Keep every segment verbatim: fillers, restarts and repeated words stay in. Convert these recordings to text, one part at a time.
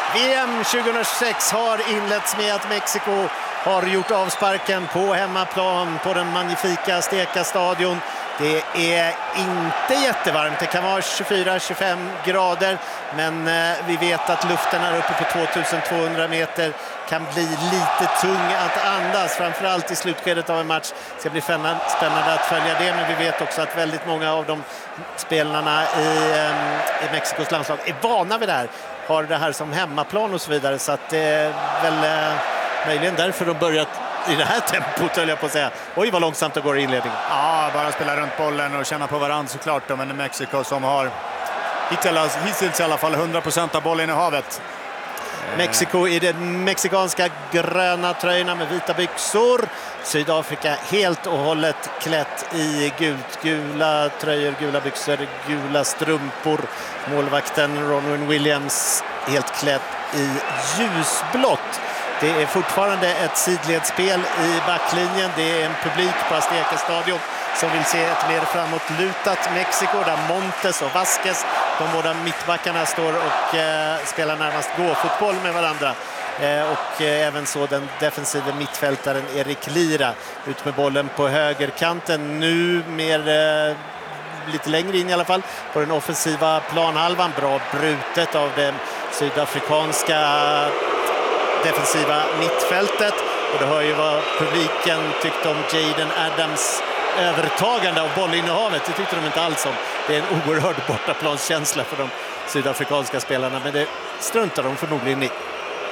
V M tjugohundrasex har inletts med att Mexiko har gjort avsparken på hemmaplan på den magnifika Azteca-stadion. Det är inte jättevarmt, det kan vara tjugofyra till tjugofem grader, men eh, vi vet att luften är uppe på tvåtusentvåhundra meter, kan bli lite tung att andas, framförallt i slutskedet av en match. Det ska bli spännande att följa det, men vi vet också att väldigt många av de spelarna i, eh, i Mexikos landslag är vana vid det här, har det här som hemmaplan och så vidare, så att det är väl eh, möjligen därför de börjat i det här tempot, höll jag på att säga. Oj, vad långsamt det går i inledningen. Ja, bara spela runt bollen och känna på varandra såklart. Då, men Mexiko som har hittills, hittills i alla fall hundra procent av bollen i havet. Mexiko i den mexikanska gröna tröjorna med vita byxor. Sydafrika helt och hållet klätt i gult. Gula tröjor, gula byxor, gula strumpor. Målvakten Ronwen Williams helt klätt i ljusblått. Det är fortfarande ett sidledsspel i backlinjen. Det är en publik på Azteca-stadion som vill se ett mer framåtlutat Mexiko där Montes och Vasquez, de båda mittbackarna, står och eh, spelar närmast gå-fotboll med varandra. Eh, och eh, även så den defensiva mittfältaren Erik Lira ut med bollen på högerkanten. Nu mer eh, lite längre in i alla fall på den offensiva planhalvan. Bra brutet av det sydafrikanska defensiva mittfältet, och det hör ju vad publiken tyckte om Jaden Adams övertagande av bollinnehavet. Det tyckte de inte alls om. Det är en oerhörd bortaplanskänsla för de sydafrikanska spelarna, men det struntar de förmodligen i.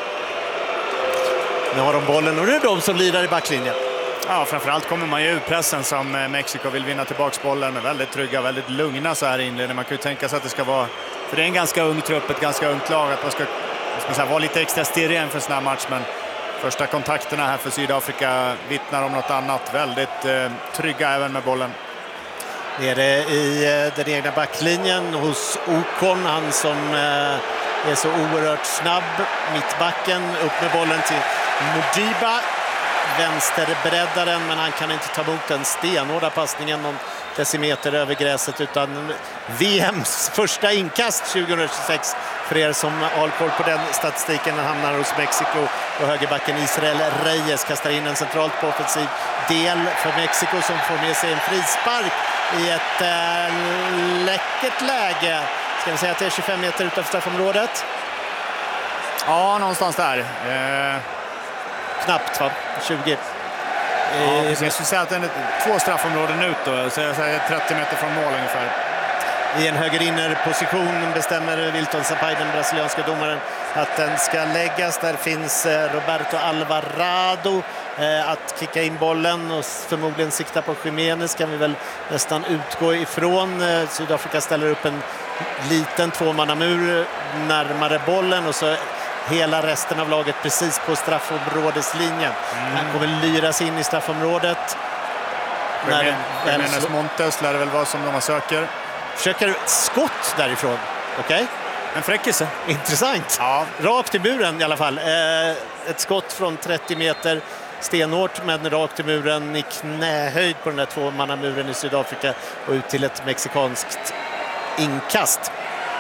Nu har de bollen och nu är de som lirar i backlinjen. Ja, framförallt kommer man ju ur pressen som Mexiko vill vinna tillbaka bollen. Är väldigt trygga, väldigt lugna så här i inledningen. Man kan ju tänka sig att det ska vara, för det är en ganska ung trupp, ett ganska ungt lag, att man ska ska säga, vara lite extra stirrig för en sån här match, men första kontakterna här för Sydafrika vittnar om något annat. Väldigt eh, trygga även med bollen. Nere i eh, den egna backlinjen hos Okon, han som eh, är så oerhört snabb. Mittbacken upp med bollen till Mujiba, vänsterbreddaren, men han kan inte ta emot den stenhårda passningen någon decimeter över gräset, utan V M:s första inkast tjugohundratjugosex för er som har koll på den statistiken hamnar hos Mexiko, och högerbacken Israel Reyes kastar in en centralt på offensiv del för Mexiko som får med sig en frispark i ett äh, läckert läge. Ska vi säga att det är tjugofem meter utanför straffområdet? Ja, någonstans där. Eh... Knappt va? tjugo. Ja, jag skulle säga att den är två straffområden ut då, så jag säger trettio meter från mål ungefär. I en högerinnerposition bestämmer Wilton Sampaio, den brasilianska domaren, att den ska läggas. Där finns Roberto Alvarado att kicka in bollen och förmodligen sikta på Jiménez, kan vi väl nästan utgå ifrån. Sydafrika ställer upp en liten tvåmannamur närmare bollen, och så hela resten av laget precis på straffområdeslinjen. Mm. Han kommer lyras in i straffområdet. Jiménez Montes lär det väl vara som de söker. Försöker skott därifrån. Okej. Okay. En fräckelse. Intressant. Ja. Rakt i muren i alla fall. Eh, ett skott från trettio meter. Stenhårt, men rakt i muren i knähöjd på den där tvåmannamuren i Sydafrika och ut till ett mexikanskt inkast.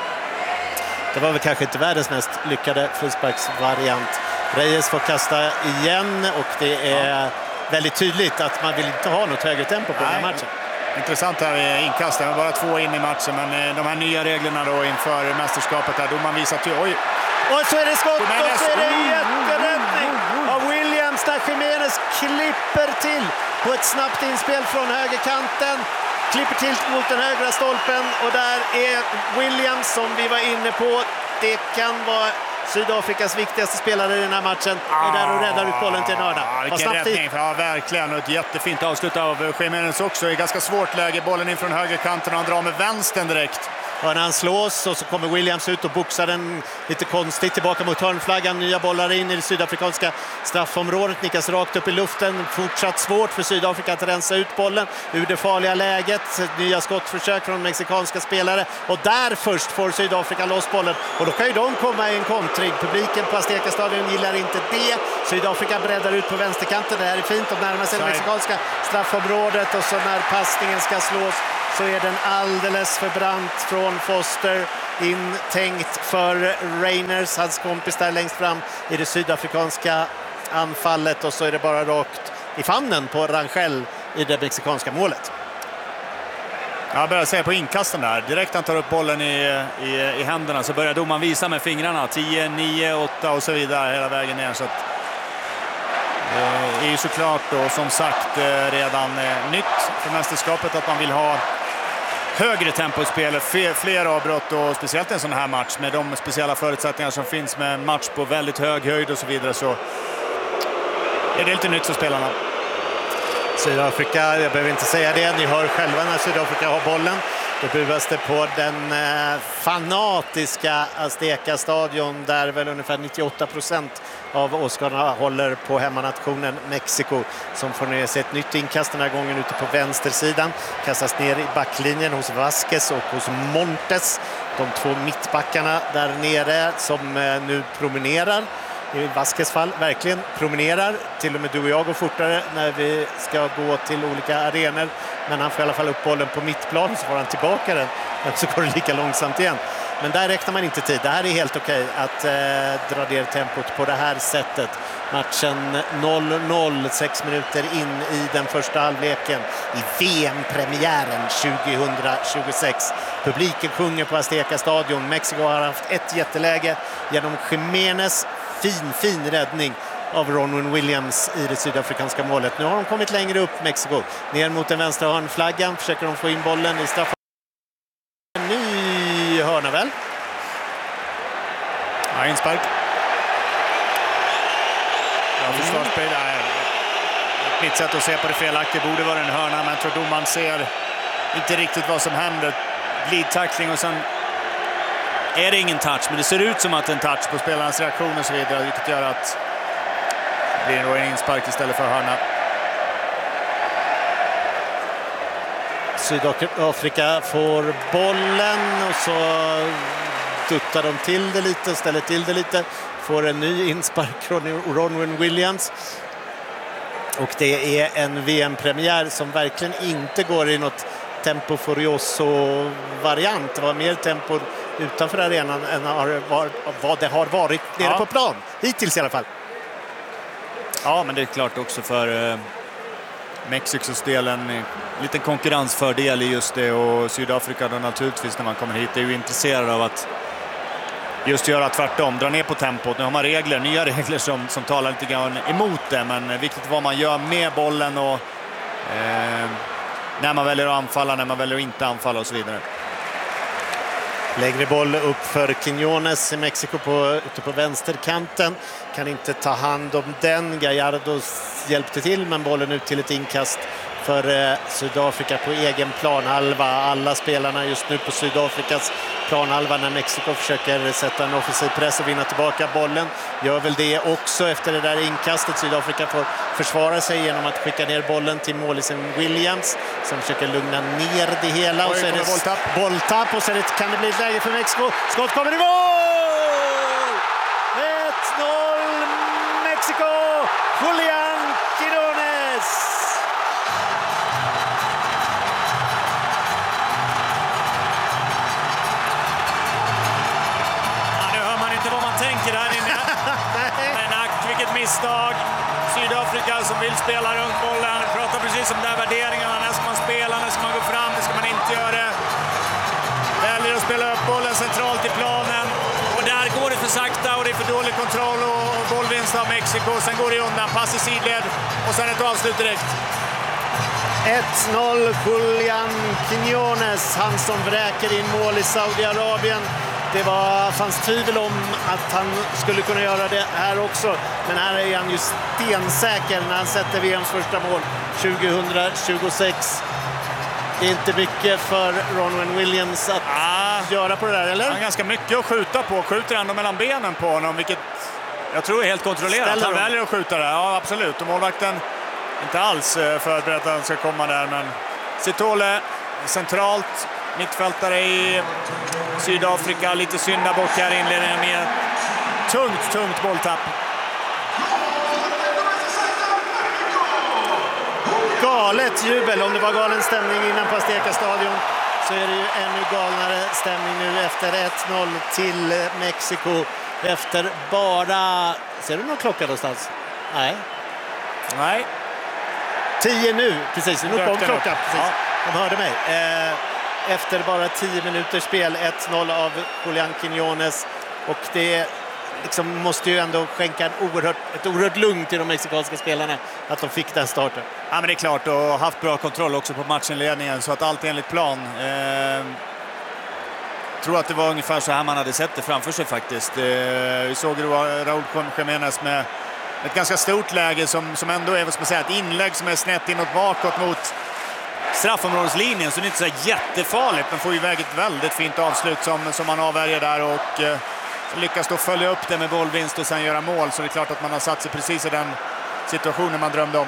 Det var väl kanske inte världens mest lyckade frisparksvariant. Reyes får kasta igen, och det är ja. väldigt tydligt att man vill inte ha något högre tempo på Nej. den här matchen. Intressant här i inkastet, bara två in i matchen, men de här nya reglerna då inför mästerskapet där domaren visat ju, oj. Och så är det skott, och så är det jätteräddning av Williams där Jiménez klipper till på ett snabbt inspel från högerkanten. Klipper till mot den högra stolpen, och där är Williams som vi var inne på. Det kan vara Sydafrikas viktigaste spelare i den här matchen. Ah, är där och räddar ut bollen till Nörda. Ah, vilken räddning, ja, verkligen. Och ett jättefint avslut av Jiménez också. I ganska svårt läge, bollen in från högerkanten, och han drar med vänstern direkt. Ja, när han slås och så kommer Williams ut och boxar den lite konstigt tillbaka mot hörnflaggan. Nya bollar in i det sydafrikanska straffområdet. Nickas rakt upp i luften. Fortsatt svårt för Sydafrika att rensa ut bollen ur det farliga läget. Nya skottförsök från mexikanska spelare. Och där först får Sydafrika loss bollen. Och då kan ju de komma i en kontring. Publiken på Azteca-stadion gillar inte det. Sydafrika breddar ut på vänsterkanten. Det här är fint. De närmar sig det mexikanska straffområdet. Och så när passningen ska slås så är den alldeles för brant från Foster. Intänkt för Reiners, hans kompis där längst fram i det sydafrikanska anfallet. Och så är det bara rakt i famnen på Rangel i det mexikanska målet. Jag börjar säga på inkasten där. Direkt han tar upp bollen i, i, i händerna så börjar domaren visa med fingrarna. tio, nio, åtta och så vidare hela vägen ner. Så att, eh, är ju såklart då som sagt eh, redan eh, nytt för mästerskapet att man vill ha högre tempo i spelet, fler, fler avbrott och speciellt en sån här match med de speciella förutsättningar som finns med en match på väldigt hög höjd och så vidare, så är det lite nytt för spelarna. Sydafrika, jag behöver inte säga det, ni hör själva när Sydafrika har bollen. Då buas det på den eh, fanatiska Azteca-stadion där väl ungefär nittioåtta procent av åskådarna håller på hemmanationen Mexiko, som får ner sig ett nytt inkast den här gången ute på vänstersidan. Kastas ner i backlinjen hos Vasquez och hos Montes. De två mittbackarna där nere som eh, nu promenerar. I Vasquez fall verkligen promenerar. Till och med du och jag går fortare när vi ska gå till olika arenor. Men han får i alla fall upp bollen på mittplan, så får han tillbaka den. Men så går det lika långsamt igen. Men där räknar man inte tid. Det här är helt okej att eh, dra ner tempot på det här sättet. Matchen noll noll, sex minuter in i den första halvleken i V M-premiären tjugohundratjugosex. Publiken sjunger på Azteca-stadion. Mexiko har haft ett jätteläge genom Jiménez. Fin, fin räddning av Ronwen Williams i det sydafrikanska målet. Nu har de kommit längre upp, Mexiko. Ner mot den vänstra hörnflaggan försöker de få in bollen i straff. En ny hörna väl? Ja, inspark. Ja, försvarsspel. Mitt sätt att se på det felaktigt borde vara en hörna, men jag tror domaren ser inte riktigt vad som händer. Glidtackling och sen är det ingen touch, men det ser ut som att det är en touch på spelarnas reaktion och så vidare, vilket gör att det blir en inspark istället för hörna. Sydafrika får bollen och så duttar de till det lite, ställer till det lite. Får en ny inspark från Ronwen Williams. Och det är en V M-premiär som verkligen inte går i något tempo furioso-variant. Det var mer tempo utanför arenan än vad det har varit nere ja. på plan. Hittills i alla fall. Ja, men det är klart också för eh, Mexikos del en liten konkurrensfördel i just det, och Sydafrika då naturligtvis när man kommer hit är ju intresserad av att just göra tvärtom, dra ner på tempot. Nu har man regler, nya regler som, som talar lite grann emot det, men viktigt vad man gör med bollen och eh, när man väljer att anfalla, när man väljer att inte anfalla och så vidare. Lägre boll upp för Quiñones i Mexiko på, ute på vänsterkanten. Kan inte ta hand om den. Gallardo hjälpte till, men bollen ut till ett inkast för eh, Sydafrika på egen planhalva. Alla spelarna just nu på Sydafrikas planhalva när Mexiko försöker sätta en offensiv press och vinna tillbaka bollen. Gör väl det också efter det där inkastet. Sydafrika får försvara sig genom att skicka ner bollen till målisen Williams som försöker lugna ner det hela. Oj, och så är det bolltapp. bolltapp och så är det, kan det bli ett läge för Mexiko. Skott kommer i mål! ett noll Mexiko! Julián Quiñones! Misstag. Sydafrika som vill spela runt bollen. Pratar precis om de här värderingarna. När ska man spela? När ska man gå fram? Det ska man inte göra. Väljer att spela upp bollen centralt i planen. Och där går det för sakta och det är för dålig kontroll och bollvinst av Mexiko. Sen går det undan. Pass i sidled och sen ett avslut direkt. ett noll Julián Quiñones. Han som vräker in mål i Saudiarabien. Det var, fanns tvivel om att han skulle kunna göra det här också. Men här är han ju stensäker när han sätter V M:s första mål tjugohundratjugosex. Det är inte mycket för Ronwen Williams att ah, göra på det där, eller? Han har ganska mycket att skjuta på. Skjuter ändå mellan benen på honom, vilket jag tror är helt kontrollerat. Ställer han de? väljer att skjuta det. Ja, absolut. Och målvakten inte alls förberedd att han ska komma där. Men Sitole centralt, mittfältare i Sydafrika, lite syndabock här i inledningen med tungt, tungt bolltapp. galet jubel. Om det var galen stämning innan på Azteca stadion så är det ju ännu galnare stämning nu efter ett noll till Mexiko. Efter bara... Ser du någon klocka någonstans? Nej. Nej. Tio nu, precis. Nu kom klockan. Precis. Ja. De hörde mig. Eh, efter bara tio minuters spel, ett noll av Julián Quiñones. Och det liksom måste ju ändå skänka en oerhört, ett oerhört lugn till de mexikanska spelarna att de fick den starten. Ja, men det är klart, och haft bra kontroll också på matchinledningen så att allt är enligt plan. Eh, tror att det var ungefär så här man hade sett det framför sig faktiskt. Eh, vi såg Raúl Jiménez med ett ganska stort läge som, som ändå är, vad ska man säga, ett inlägg som är snett inåt bakåt mot straffområdeslinjen, så det är inte så jättefarligt, men får iväg ett väldigt fint avslut som, som man avvärjer där och eh, lyckas då följa upp det med bollvinst och sen göra mål, så det är klart att man har satt sig precis i den situationen man drömde om.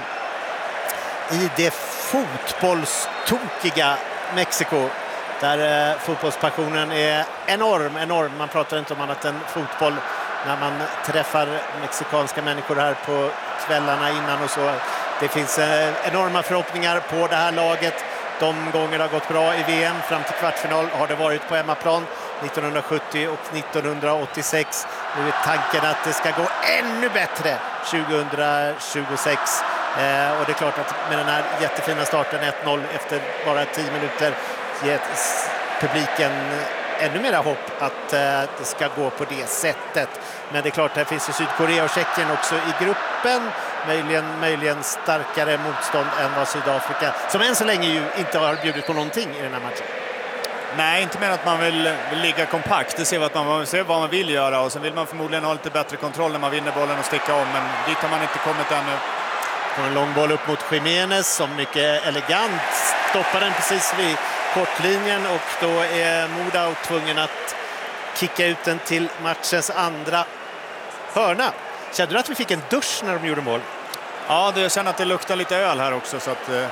I det fotbollstokiga Mexiko, där eh, fotbollspassionen är enorm, enorm. Man pratar inte om annat än fotboll när man träffar mexikanska människor här på kvällarna innan och så. Det finns eh, enorma förhoppningar på det här laget. De gånger det har gått bra i V M fram till kvartsfinal har det varit på hemmaplan nittonhundrasjuttio och nittonhundraåttiosex. Nu är tanken att det ska gå ännu bättre tjugohundratjugosex. Eh, och det är klart att med den här jättefina starten ett noll efter bara tio minuter ger publiken ännu mera hopp att eh, det ska gå på det sättet. Men det är klart, här finns ju Sydkorea och Tjeckien också i gruppen. Möjligen, möjligen starkare motstånd än vad Sydafrika, som än så länge ju inte har bjudit på någonting i den här matchen. Nej, inte mer att man vill, vill ligga kompakt. Det ser vad man, ser vad man vill göra och sen vill man förmodligen ha lite bättre kontroll när man vinner bollen och sticka om. Men dit har man inte kommit ännu. På en lång boll upp mot Jiménez som mycket elegant stoppar den precis vid kortlinjen och då är Moda tvungen att kicka ut den till matchens andra hörna. Kände du att vi fick en dusch när de gjorde mål? Ja, det, jag känner att det luktar lite öl här också. Så, att, eh...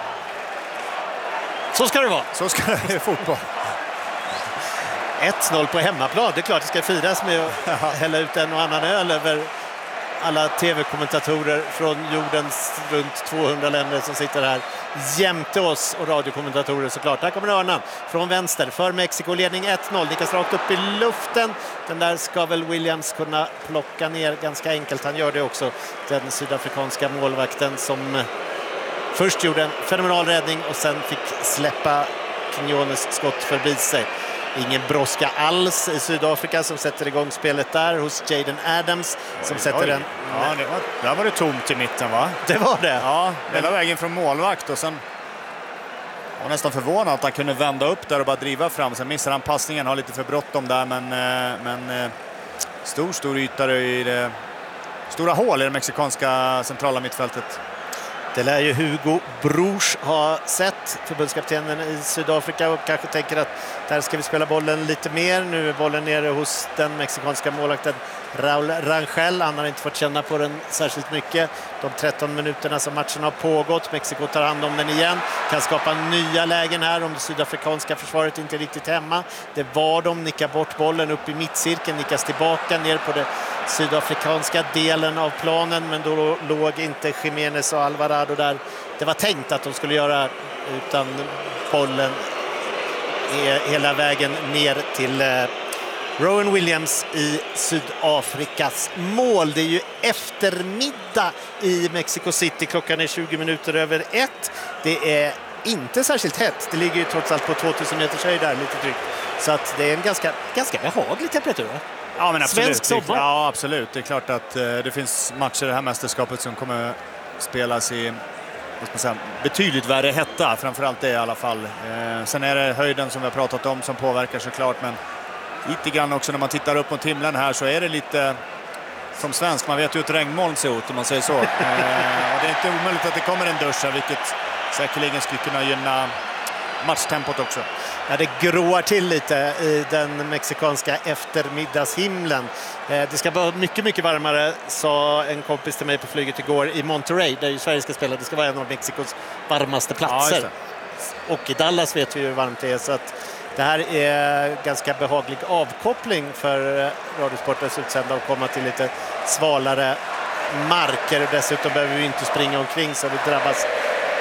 så ska det vara. Så ska det vara fotboll. ett noll på hemmaplan. Det är klart det ska firas med att hälla ut en och annan öl över alla tv-kommentatorer från jordens runt tvåhundra länder som sitter här jämte oss och radiokommentatorer såklart. Här kommer hörnan från vänster för Mexiko, ledning ett noll. Niklas rakt upp i luften. Den där ska väl Williams kunna plocka ner ganska enkelt. Han gör det också. Den sydafrikanska målvakten som först gjorde en fenomenal räddning och sen fick släppa Quiñones skott förbi sig. Ingen brådska alls i Sydafrika som sätter igång spelet där hos Jaden Adams som oj, sätter oj. den. Ja, det var, där var det tomt i mitten, va? Det var det. Ja, hela vägen från målvakt och sen var nästan förvånad att han kunde vända upp där och bara driva fram. Sen missar han passningen, har lite för bråttom där, men, men stor, stor yta i det stora hål i det mexikanska centrala mittfältet. Det lär ju Hugo Broos ha sett, förbundskaptenen i Sydafrika, och kanske tänker att där ska vi spela bollen lite mer. Nu är bollen nere hos den mexikanska målvakten Raúl Rangel. Han har inte fått känna på den särskilt mycket de tretton minuterna som matchen har pågått. Mexiko tar hand om den igen, kan skapa nya lägen här om det sydafrikanska försvaret inte är riktigt hemma. Det var de, nickar bort bollen upp i mittcirkeln, nickas tillbaka ner på det sydafrikanska delen av planen, men då låg inte Jiménez och Alvarado där det var tänkt att de skulle göra, utan bollen är hela vägen ner till eh, Rowan Williams i Sydafrikas mål. Det är ju eftermiddag i Mexico City, klockan är tjugo minuter över ett. Det är inte särskilt hett, det ligger ju trots allt på tvåtusen meters höjd där, lite drygt. Så att det är en ganska, ganska behaglig temperatur, va? Ja, men absolut. Svensk sommar. Ja, absolut. Det är klart att eh, det finns matcher i det här mästerskapet som kommer spelas i, vad ska man säga, betydligt värre hetta. Framförallt det i alla fall. Eh, sen är det höjden som vi har pratat om som påverkar såklart. Men lite grann också när man tittar upp mot himlen här så är det lite som svensk. Man vet ju hur ett regnmoln ser ut om man säger så. Eh, och det är inte omöjligt att det kommer en dusch här, vilket säkerligen skulle kunna gynna matchtempot också. Ja, det gråar till lite i den mexikanska eftermiddagshimlen. Eh, det ska vara mycket, mycket varmare, sa en kompis till mig på flyget igår, i Monterrey, där ju Sverige ska spela. Det ska vara en av Mexikos varmaste platser. Ja, och i Dallas vet vi hur varmt det är, så att det här är ganska behaglig avkoppling för Radiosportens utsända att komma till lite svalare marker. Dessutom behöver vi inte springa omkring så vi drabbas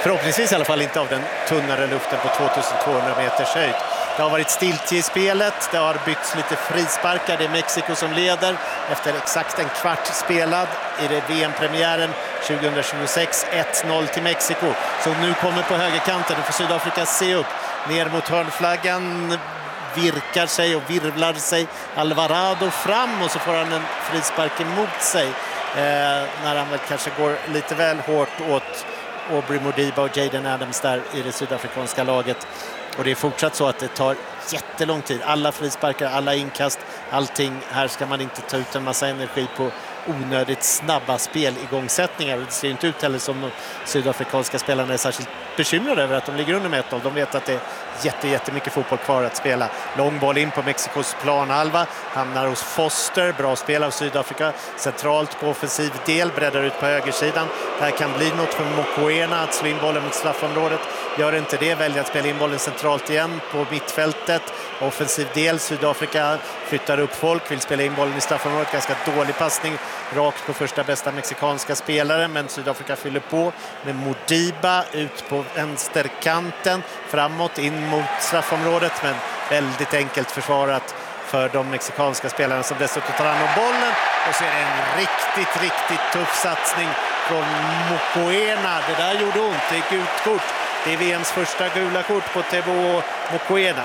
Förhoppningsvis i alla fall inte av den tunnare luften på tvåtusentvåhundra meters höjd. Det har varit stiltje i spelet, det har bytts lite frisparkar, det är Mexiko som leder efter exakt en kvart spelad i det V M-premiären tjugohundratjugosex, ett noll till Mexiko. Så nu kommer på högerkanten, nu får Sydafrika se upp, ner mot hörnflaggan, virkar sig och virvlar sig Alvarado fram och så får han en frispark emot sig eh, när han väl kanske går lite väl hårt åt Aubrey Modiba och Jaden Adams där i det sydafrikanska laget. Och det är fortsatt så att det tar jättelång tid. Alla frisparkar, alla inkast, allting. Här ska man inte ta ut en massa energi på onödigt snabba speligångsättningar. Det ser inte ut heller som de sydafrikanska spelarna är särskilt bekymrade över att de ligger under med ett noll. De vet att det är jätte, jättemycket fotboll kvar att spela. Lång boll in på Mexikos planhalva. Hamnar hos Foster. Bra spel av Sydafrika. Centralt på offensiv del. Breddar ut på högersidan. Det här kan bli något för Mokoena att slå in bollen mot straffområdet. Gör inte det. Väljer att spela in bollen centralt igen på mittfältet. Offensiv del. Sydafrika flyttar upp folk. Vill spela in bollen i straffområdet. Ganska dålig passning. Rakt på första bästa mexikanska spelare. Men Sydafrika fyller på med Modiba ut på vänsterkanten. Framåt in mot straffområdet. Men väldigt enkelt försvarat för de mexikanska spelarna som dessutom tar hand om bollen. Och så är det en riktigt, riktigt tuff satsning från Mokoena. Det där gjorde ont. Det är gult kort. Det är V M:s första gula kort på Teboho Mokoena.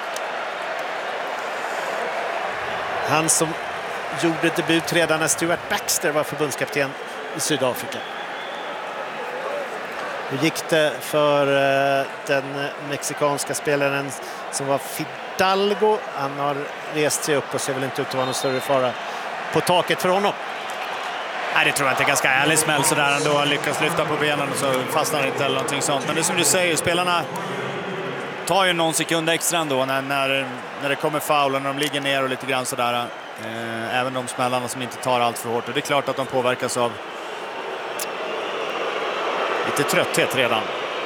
Han som gjorde debut redan när Stuart Baxter var förbundskapten i Sydafrika. Hur gick det för uh, den mexikanska spelaren som var Fidalgo? Han har rest sig upp och ser väl inte ut att vara någon större fara på taket för honom. Nej, det tror jag inte. Ganska ärlig smäll sådär ändå. Han lyckas lyfta på benen och så fastnar inte eller någonting sånt. Men det är som du säger, spelarna tar ju någon sekund extra ändå när, när, när det kommer foul och när de ligger ner och lite grann sådär. Eh, även de smällarna som inte tar allt för hårt. Och det är klart att de påverkas av lite trötthet redan.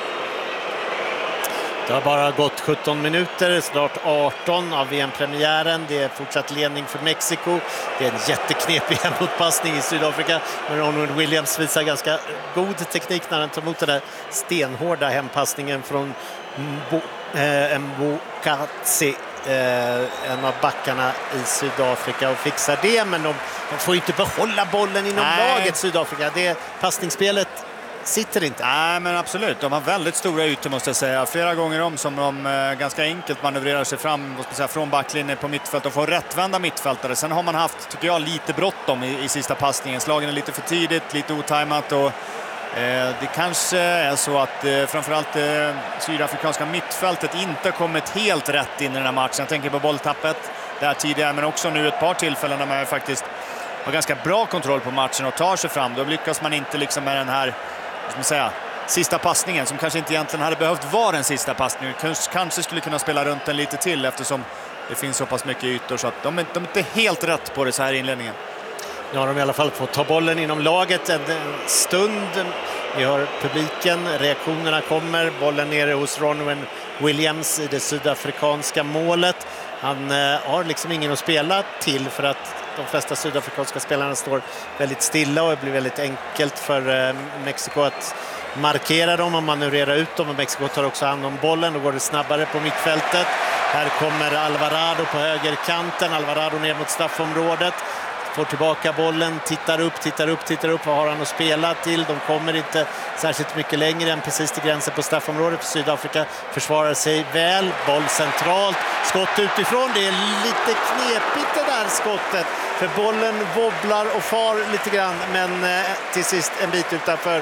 Det har bara gått sjutton minuter, snart arton av V M-premiären. Det är fortsatt ledning för Mexiko. Det är en jätteknepig motpassning i Sydafrika. Men Ronald Williams visar ganska god teknik när han tar emot den där stenhårda hempassningen från Mbo, eh, Mbokatse, eh, en av backarna i Sydafrika, och fixar det. Men de, de får inte behålla bollen inom Nej. laget Sydafrika. Det passningsspelet sitter inte. Nej, men absolut. De har väldigt stora ytor måste jag säga. Flera gånger om som de eh, ganska enkelt manövrerar sig fram säga, från backlinjen på mittfält och får rättvända mittfältare. Sen har man haft, tycker jag, lite bråttom i, i sista passningen. Slagen är lite för tidigt, lite otajmat och eh, det kanske är så att eh, framförallt eh, sydafrikanska mittfältet inte kommit helt rätt in i den här matchen. Jag tänker på bolltappet där tidigare, men också nu ett par tillfällen där man faktiskt har ganska bra kontroll på matchen och tar sig fram. Då lyckas man inte liksom med den här ska man säga, sista passningen som kanske inte egentligen hade behövt vara den sista passningen. Kanske skulle kunna spela runt den lite till eftersom det finns så pass mycket ytor så att de är, de är inte helt rätt på det så här i inledningen. Nu har de i alla fall fått ta bollen inom laget en stund. Vi har publiken, reaktionerna kommer. Bollen nere hos Ronwen Williams i det sydafrikanska målet. Han eh, har liksom ingen att spela till för att de flesta sydafrikanska spelarna står väldigt stilla och det blir väldigt enkelt för eh, Mexiko att markera dem och manövrera ut dem. Och Mexiko tar också hand om bollen och går det snabbare på mittfältet. Här kommer Alvarado på högerkanten. Alvarado ner mot straffområdet. Får tillbaka bollen, tittar upp, tittar upp, tittar upp. Vad har han att spela till? De kommer inte särskilt mycket längre än precis till gränsen på straffområdet. För Sydafrika försvarar sig väl. Boll centralt. Skott utifrån. Det är lite knepigt det där skottet. För bollen wobblar och far lite grann. Men eh, till sist en bit utanför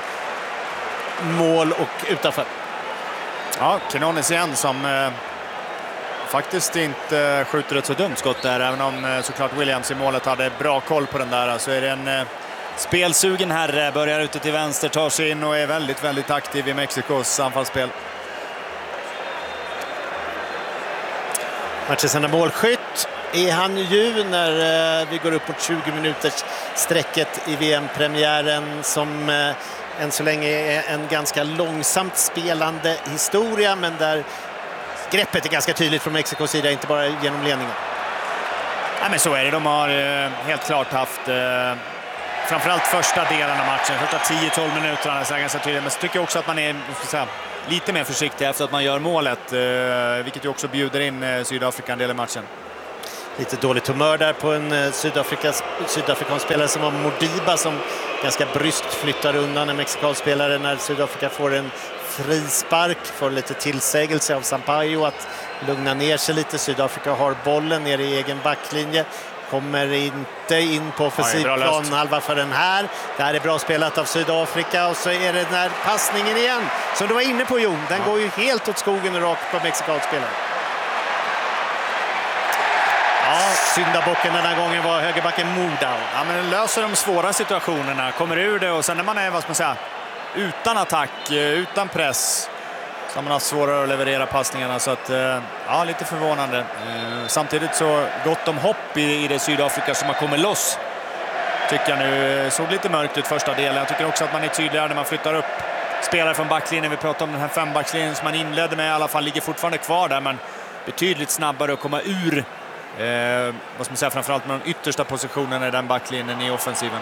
mål och utanför. Ja, Quinones igen som eh, faktiskt inte skjuter ett så dumt skott där. Även om eh, såklart Williams i målet hade bra koll på den där. Så är det en eh, spelsugen herre. Börjar ute till vänster, tar sig in och är väldigt, väldigt aktiv i Mexikos anfallsspel. Matchens enda målskytt är han ju när eh, vi går upp mot tjugo minuters sträcket i V M-premiären som eh, än så länge är en ganska långsamt spelande historia, men där greppet är ganska tydligt från Mexikos sida, inte bara genom ledningen. Ja, men så är det. De har eh, helt klart haft eh, framförallt första delen av matchen, första tio tolv minuterna är ganska tydligt. Men så tycker jag också att man är säga, lite mer försiktig efter att man gör målet, eh, vilket ju också bjuder in eh, Sydafrika en del i matchen. Lite dåligt humör där på en eh, Sydafrikas, sydafrikansk spelare som var Modiba, som ganska bryskt flyttar undan en mexikansk spelare när Sydafrika får en frispark, får lite tillsägelse av Sampaio att lugna ner sig lite. Sydafrika har bollen ner i egen backlinje, kommer inte in på offensiv ja, planhalva för den här. Det här är bra spelat av Sydafrika, och så är det den här passningen igen som du var inne på, Jon. Den ja. går ju helt åt skogen och rakt på mexikansk spelare. Ja, syndabocken den här gången var högerbacken Moda. Ja, men den löser de svåra situationerna, kommer ur det, och sen när man är, vad ska man säga, utan attack, utan press, så har man haft svårare att leverera passningarna, så att ja, lite förvånande. Samtidigt så gott om hopp i, i det Sydafrika som har kommit loss, tycker jag nu. Såg lite mörkt ut första delen. Jag tycker också att man är tydligare när man flyttar upp spelare från backlinjen. Vi pratar om den här fembackslinjen som man inledde med, i alla fall ligger fortfarande kvar där, men betydligt snabbare att komma ur eh, vad ska man säga, framförallt med de yttersta positionerna i den backlinjen i offensiven.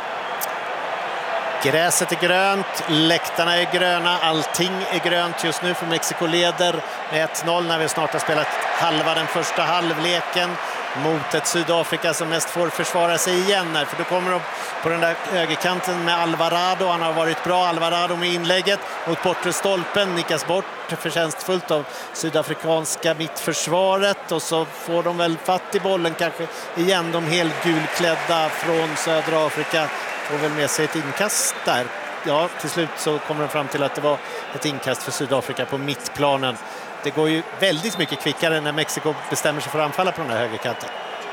Gräset är grönt, läktarna är gröna, allting är grönt just nu, för Mexiko leder med ett noll när vi snart har spelat halva den första halvleken mot ett Sydafrika som mest får försvara sig igen här, för då kommer de på den där högerkanten med Alvarado. Han har varit bra, Alvarado, med inlägget mot bortre stolpen, nickas bort förtjänstfullt av sydafrikanska mittförsvaret, och så får de väl fatt i bollen kanske igen, de helgulklädda från södra Afrika får väl med sig ett inkast där. Ja, till slut så kommer de fram till att det var ett inkast för Sydafrika på mittplanen. Det går ju väldigt mycket kvickare när Mexiko bestämmer sig för att anfalla på den här högerkanten.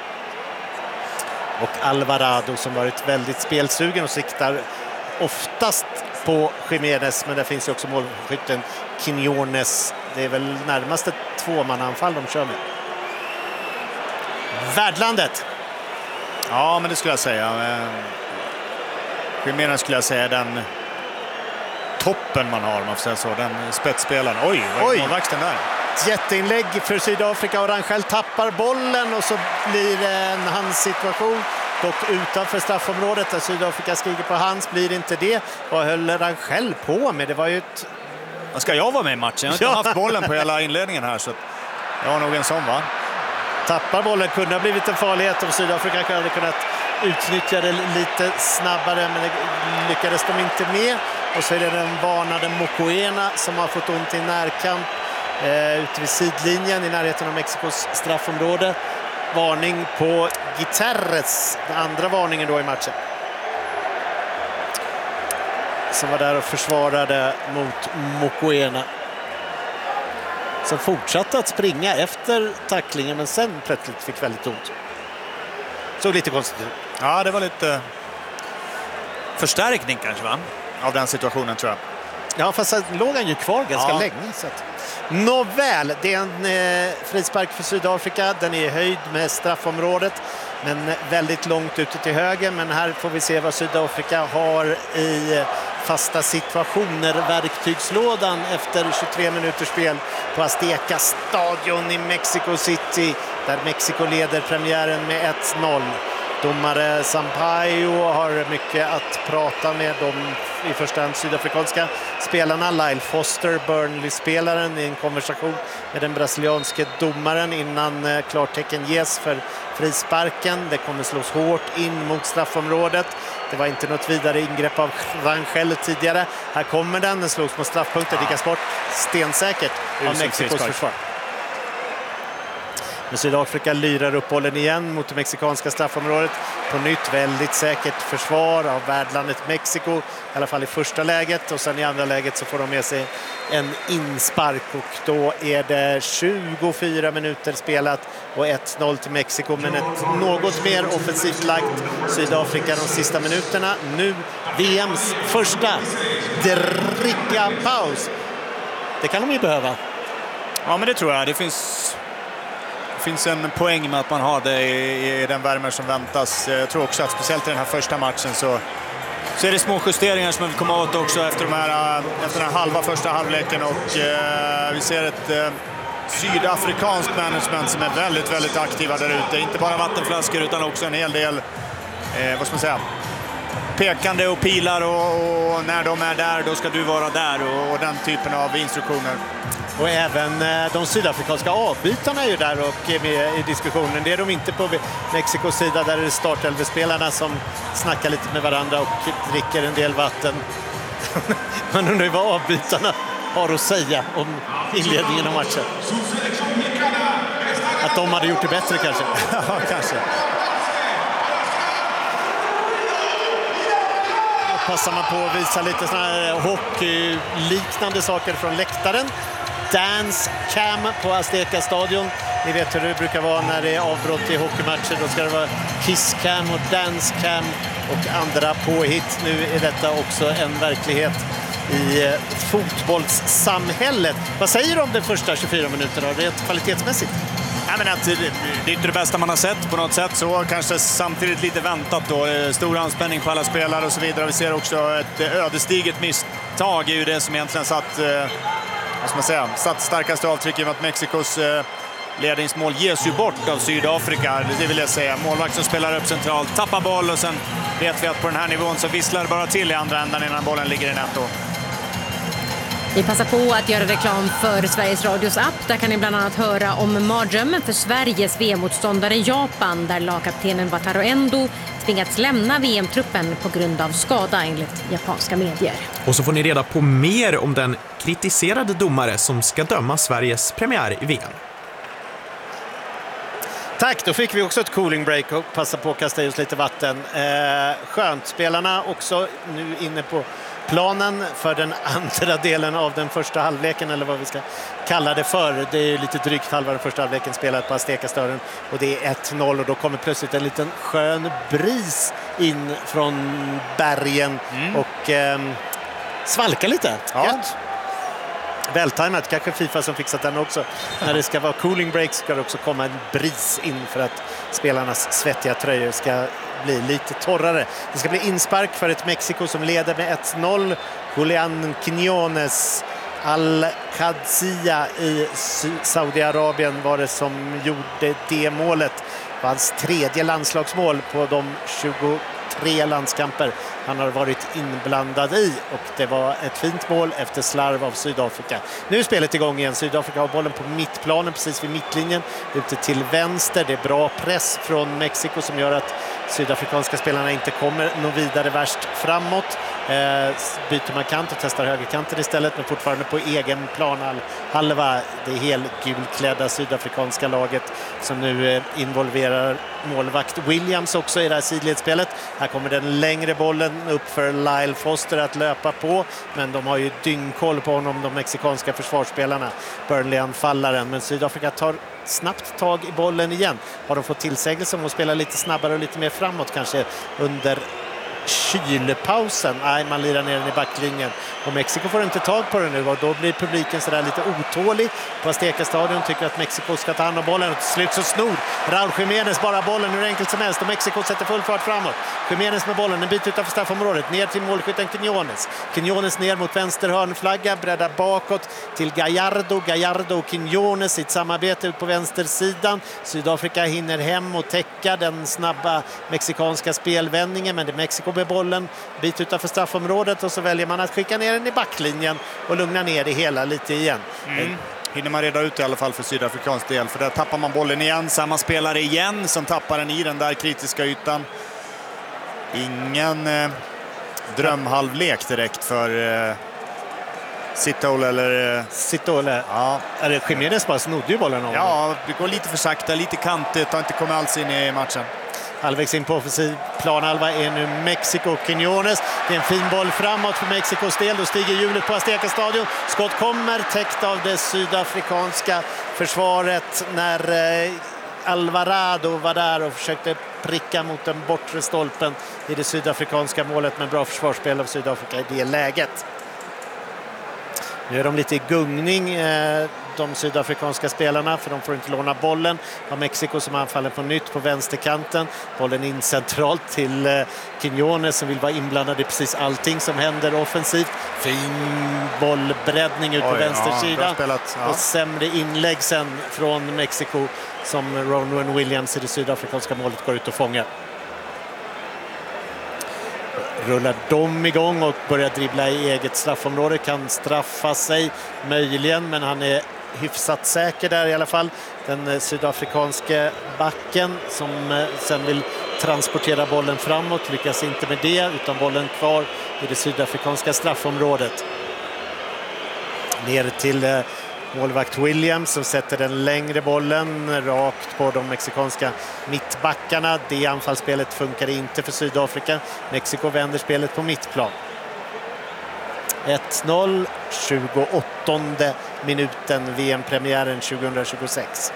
Och Alvarado som varit väldigt spelsugen och siktar oftast på Jiménez, men det finns ju också målskytten Quiñones. Det är väl närmast ett tvåmananfall de kör med. Värdlandet. Ja, men det skulle jag säga. Jiménez skulle jag säga den toppen man har, man får säga så, den spetsspelaren. Oj, vad är målvaxten där? Jätteinlägg för Sydafrika, och Rangel tappar bollen och så blir det en hands-situation, dock utanför straffområdet där Sydafrika skriker på hands, blir inte det. Vad höll Rangel på med? Det var ju ett... Vad ska jag vara med i matchen? Jag har inte ja. haft bollen på hela inledningen här, så jag har nog en sån, va? Tappar bollen, kunde ha blivit en farlighet om Sydafrika hade kunnat utnyttja det lite snabbare, men det lyckades de inte med. Och så är det den varnade Mokoena som har fått ont i närkamp eh, ute vid sidlinjen i närheten av Mexikos straffområde. Varning på Gutierrez, den andra varningen då i matchen, som var där och försvarade mot Mokoena, som fortsatte att springa efter tacklingen, men sen plötsligt fick väldigt ont. Så lite konstigt. Ja, det var lite förstärkning kanske, va? Av den situationen, tror jag. Ja, fast låg han ju kvar ganska ja. länge. Så att... Nåväl, det är en eh, frispark för Sydafrika. Den är i höjd med straffområdet, men väldigt långt ute till höger. Men här får vi se vad Sydafrika har i fasta situationer. Verktygslådan efter tjugotre minuters spel på Azteca stadion i Mexico City, där Mexiko leder premiären med ett noll. Domare Sampaio har mycket att prata med de i första hand sydafrikanska spelarna. Lyle Foster, Burnley-spelaren, i en konversation med den brasilianske domaren innan klartecken ges för frisparken. Det kommer slås hårt in mot straffområdet. Det var inte något vidare ingrepp av Rangel tidigare. Här kommer den, den slogs mot straffpunkten, ja. Dickas bort stensäkert av Mexikos försvar. Men Sydafrika lyrar upp bollen igen mot det mexikanska straffområdet. På nytt väldigt säkert försvar av värdlandet Mexiko, i alla fall i första läget. Och sen i andra läget så får de med sig en inspark, och då är det tjugofyra minuter spelat och ett noll till Mexiko. Men ett något mer offensivt lagt Sydafrika de sista minuterna. Nu V M:s första dricka-paus. Det kan de ju behöva. Ja, men det tror jag. Det finns... Det finns en poäng med att man har det i, i den värme som väntas. Jag tror också att speciellt i den här första matchen så, så är det små justeringar som vi kommer åt också efter, de här, efter den här halva första halvleken. Och eh, vi ser ett eh, sydafrikanskt management som är väldigt, väldigt aktiva där ute. Inte bara vattenflaskor utan också en hel del, eh, vad ska man säga, pekande och pilar och, och när de är där, då ska du vara där och, och den typen av instruktioner. Och även eh, de sydafrikanska avbytarna är ju där och är med i diskussionen. Det är de inte på Mexikos sida, där är det startelvespelarna som snackar lite med varandra och dricker en del vatten. Man undrar ju vad avbytarna har att säga om inledningen av matchen. Att de hade gjort det bättre kanske. Ja, kanske. Passar man på att visa lite såna här hockeyliknande saker från läktaren. Dance cam på Azteca stadion. Ni vet hur det brukar vara när det är avbrott i hockeymatcher. Då ska det vara kiss cam och dance cam och andra påhitt. Nu är detta också en verklighet i fotbollssamhället. Vad säger du om de första tjugofyra minuterna rent kvalitetsmässigt? Ja, men att det är inte det bästa man har sett på något sätt, så kanske samtidigt lite väntat då. Stor anspänning på alla spelare och så vidare. Vi ser också ett ödesdigert misstag är ju det som egentligen satt, vad ska man säga, satt starkaste avtryck i att Mexikos ledningsmål ges ju bort av Sydafrika. Det vill jag säga. Målvakt som spelar upp centralt, tappar boll och sen vet vi att på den här nivån så visslar det bara till i andra ändan innan bollen ligger i nät då. Vi passar på att göra reklam för Sveriges Radios app. Där kan ni bland annat höra om mardrömmen för Sveriges V M-motståndare Japan, där lagkaptenen Wataru Endo tvingats lämna V M-truppen på grund av skada enligt japanska medier. Och så får ni reda på mer om den kritiserade domare som ska döma Sveriges premiär i V M. Tack, då fick vi också ett cooling break och passa på att kasta i oss lite vatten. Eh, skönt, spelarna också nu inne på planen för den andra delen av den första halvleken, eller vad vi ska kalla det för. Det är lite drygt halva den första halvleken spelat på Azteca-stadion och det är ett noll och då kommer plötsligt en liten skön bris in från bergen mm. och eh, svalkar lite. Ja. Gött. Vältajmat, kanske FIFA som fixat den också. När det ska vara cooling break ska det också komma en bris in för att spelarnas svettiga tröjor ska bli lite torrare. Det ska bli inspark för ett Mexiko som leder med ett noll. Julian Quiñones Al-Qadsiya i Saudiarabien var det som gjorde det målet. Det var hans tredje landslagsmål på de tjugotre landskamper han har varit inblandad i, och det var ett fint mål efter slarv av Sydafrika. Nu är spelet igång igen. Sydafrika har bollen på mittplanen precis vid mittlinjen ute till vänster. Det är bra press från Mexiko som gör att sydafrikanska spelarna inte kommer nå vidare värst framåt. Eh, byter man kant och testar högerkanten istället, men fortfarande på egen plan halva det helgulklädda sydafrikanska laget som nu eh, involverar målvakt Williams också i det här sidledsspelet. Här kommer den längre bollen upp för Lyle Foster att löpa på, men de har ju dyngkoll på honom, de mexikanska försvarsspelarna. Burnley-anfallaren, men Sydafrika tar snabbt tag i bollen igen. Har de fått tillsägelse om att spela lite snabbare och lite mer framåt kanske under kylpausen? Nej, man lirar ner den i backlinjen och Mexiko får inte tag på den nu, och då blir publiken sådär lite otålig på Azteca-stadion, tycker att Mexiko ska ta hand om bollen, och till slut så snor Raúl Jiménez bara bollen hur enkelt som helst och Mexiko sätter full fart framåt. Jiménez med bollen, en bit utanför straffområdet, ner till målskytten Quiñones. Quiñones ner mot vänster hörnflagga, breddar bakåt till Gallardo. Gallardo och Quiñones i ett samarbete ut på vänstersidan. Sydafrika hinner hem och täcka den snabba mexikanska spelvändningen, men det är Mexiko med bollen bit utanför straffområdet, och så väljer man att skicka ner den i backlinjen och lugna ner det hela lite igen. Mm. Hinner man reda ut i alla fall för sydafrikansk del, för där tappar man bollen igen. Samma spelare igen som tappar den i den där kritiska ytan. Ingen eh, drömhalvlek direkt för eh, Sitole eller... Eh, Sitole. Ja. Eller Jiménez bara snodde ju bollen av. Ja, det går lite för sakta, lite kantigt, har inte kommit alls in i matchen. Halvvägs in på offensiv planhalva är nu Mexiko. Quiñones. Det är en fin boll framåt för Mexikos del. Då stiger hjulet på Azteca-stadion. Skott kommer täckt av det sydafrikanska försvaret när eh, Alvarado var där och försökte pricka mot den bortre stolpen i det sydafrikanska målet, med bra försvarsspel av Sydafrika i det läget. Nu är de lite i gungning, de sydafrikanska spelarna, för de får inte låna bollen. Har Mexiko som anfaller på nytt på vänsterkanten. Bollen in centralt till Quiñones som vill vara inblandad i precis allting som händer offensivt. Fin bollbreddning ut på vänstersidan. Ja, ja. Och sämre inlägg sen från Mexiko som Ronwen Williams i det sydafrikanska målet går ut och fångar. Rullar de igång och börjar dribbla i eget straffområde. Kan straffa sig möjligen, men han är hyfsat säker där i alla fall. Den sydafrikanske backen som sen vill transportera bollen framåt lyckas inte med det, utan bollen kvar i det sydafrikanska straffområdet. Ner till målvakt Williams som sätter den längre bollen rakt på de mexikanska mittbackarna. Det anfallsspelet funkar inte för Sydafrika. Mexiko vänder spelet på mittplan. ett noll, tjugoåttonde minuten, V M-premiären tjugohundratjugosex.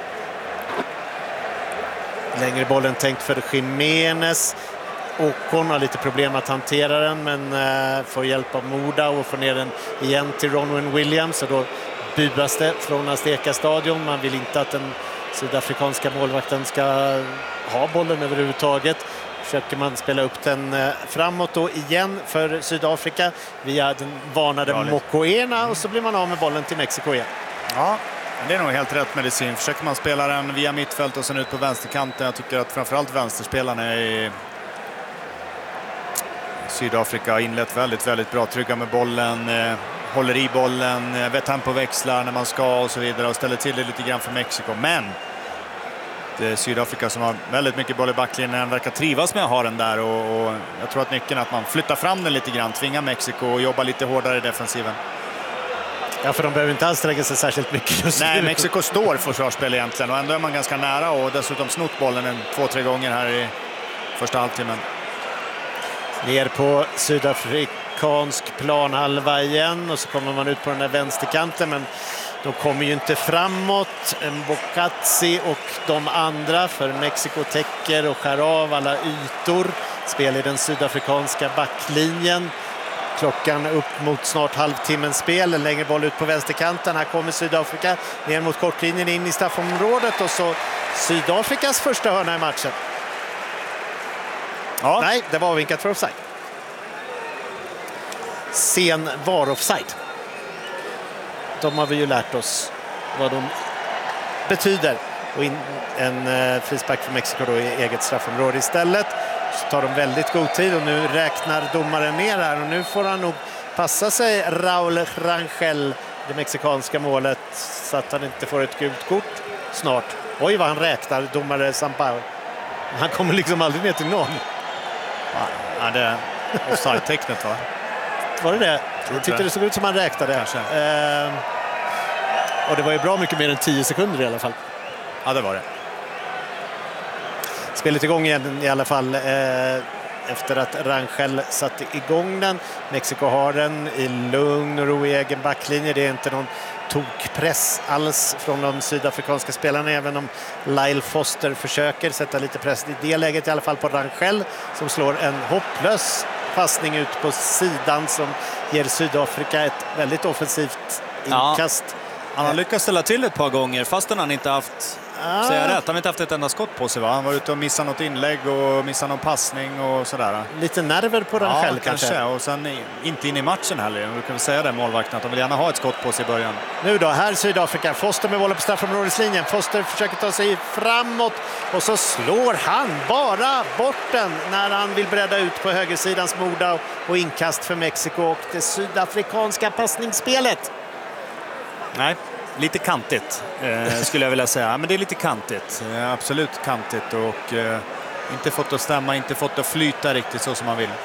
Längre bollen tänkt för Jiménez. Ocon har lite problem att hantera den, men uh, får hjälp av Moda och får ner den igen till Ronwen Williams. Och då buas det från Azteca stadion. Man vill inte att den sydafrikanska målvakten ska ha bollen överhuvudtaget. Försöker man spela upp den uh, framåt då igen för Sydafrika via den varnade Mokoena, och så blir man av med bollen till Mexiko igen. Ja, det är nog helt rätt medicin. Försöker man spela den via mittfält och sen ut på vänsterkanten. Jag tycker att framförallt vänsterspelarna i Sydafrika har inlett väldigt, väldigt bra. Trygga med bollen, eh, håller i bollen, eh, vet tempoväxlar när man ska och så vidare, och ställer till det lite grann för Mexiko. Men det är Sydafrika som har väldigt mycket boll i backlinjen, verkar trivas med att ha den där, och, och jag tror att nyckeln är att man flyttar fram den lite grann, tvingar Mexiko och jobba lite hårdare i defensiven. Ja, för de behöver inte anstränga sig särskilt mycket just Nej, nu. Mexiko står försvarsspel egentligen, och ändå är man ganska nära, och dessutom snott bollen en två, tre gånger här i första halvtimmen. Ner på sydafrikansk planhalva igen, och så kommer man ut på den där vänsterkanten, men de kommer ju inte framåt. Mbokatsi och de andra, för Mexiko täcker och skär av alla ytor. Spel i den sydafrikanska backlinjen. Klockan upp mot snart halvtimmens spel. En längre boll ut på vänsterkanten. Här kommer Sydafrika ner mot kortlinjen in i straffområdet, och så Sydafrikas första hörna i matchen. Ja. Nej, det var vinkat för offside. Sen var offside. De har vi ju lärt oss vad de betyder. Och in en uh, frispark för Mexiko då i eget straffområde istället. Så tar de väldigt god tid, och nu räknar domaren ner här. Och nu får han nog passa sig, Raúl Rangel, det mexikanska målet, så att han inte får ett gult kort snart. Oj, vad han räknar, domare Sampaio. Han kommer liksom aldrig ner till någon. Ja, det är offside-tecknet, va? Var det det? Jag tyckte det såg ut som han räknade. Eh, och det var ju bra mycket mer än tio sekunder i alla fall. Ja, det var det. Spelet igång igen i alla fall eh, efter att Rangel satte igång den. Mexiko har den i lugn och ro i egen backlinje. Det är inte någon tokpress alls från de sydafrikanska spelarna, även om Lyle Foster försöker sätta lite press i det läget i alla fall på Rangel, som slår en hopplös passning ut på sidan som ger Sydafrika ett väldigt offensivt inkast. Ja, han har lyckats ställa till ett par gånger fastän han inte haft Ah. Säger jag rätt? Han har inte haft ett enda skott på sig, va? Han var ute och missade något inlägg och missade någon passning och sådär. Lite nerver på den ja, själv kanske. kanske. Och sen inte in i matchen heller. Vi kan väl säga det, målvakten, att de vill gärna ha ett skott på sig i början. Nu då, här Sydafrika. Foster med bollen på straffområdeslinjen. Foster försöker ta sig framåt och så slår han bara bort den när han vill bredda ut på högersidans Moda och inkast för Mexiko och det sydafrikanska passningsspelet. Nej. Lite kantigt eh, skulle jag vilja säga. Men det är lite kantigt. Eh, absolut kantigt och eh, inte fått att stämma, inte fått att flyta riktigt så som man vill.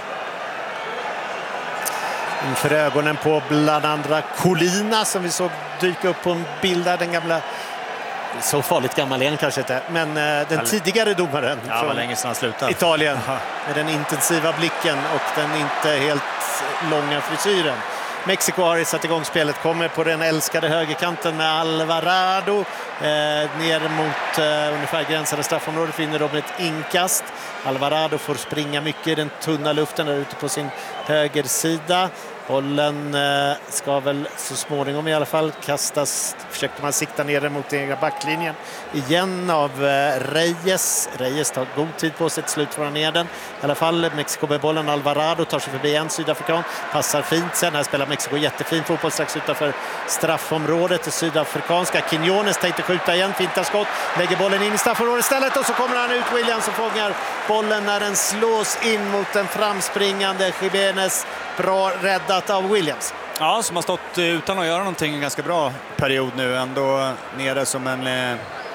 Inför ögonen på bland andra Colina som vi såg dyka upp på en bild där, den gamla, så farligt gammal igen kanske inte, men eh, den All... tidigare domaren ja, från länge sedan slutade. Italien. Aha. Med den intensiva blicken och den inte helt långa frisyren. Mexiko har satt igång spelet, kommer på den älskade högerkanten med Alvarado eh, ner mot eh, ungefär gränsen av straffområdet, vinner de ett inkast. Alvarado får springa mycket i den tunna luften där ute på sin högersida. Bollen eh, ska väl så småningom i alla fall kastas. Försökte man sikta ner den mot den egna backlinjen. Igen av eh, Reyes. Reyes tar god tid på sig, till slut får han ner den. I alla fall Mexiko med bollen. Alvarado tar sig förbi en sydafrikan. Passar fint sen. Här spelar Mexiko jättefin fotboll strax utanför straffområdet. Det sydafrikanska Quiñones tänkte skjuta igen. Fintar skott. Lägger bollen in i straffområdet istället. Och så kommer han ut, Williams, och fångar bollen när den slås in mot den framspringande Jiménez. Bra räddat av Williams. Ja, som har stått utan att göra någonting en ganska bra period nu. Ändå nere som en eh,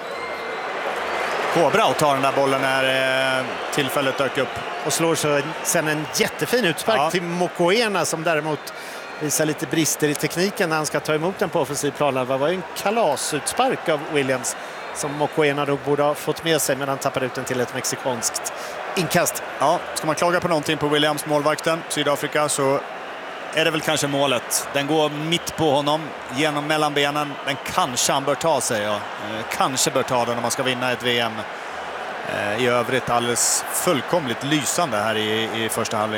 kobra och tar den där bollen när eh, tillfället dök upp. Och slår så sen en jättefin utspark ja. till Mokoena, som däremot visar lite brister i tekniken när han ska ta emot den på offensiv plan. Det var ju en kalasutspark av Williams som Mokoena då borde ha fått med sig, men han tappade ut den till ett mexikanskt inkast. Ja, ska man klaga på någonting på Williams, målvakten, Sydafrika, så är det väl kanske målet. Den går mitt på honom, genom mellan benen. Den kanske han bör ta sig. Ja. Kanske bör ta den om man ska vinna ett V M. I övrigt alldeles fullkomligt lysande här i, i första halvlek.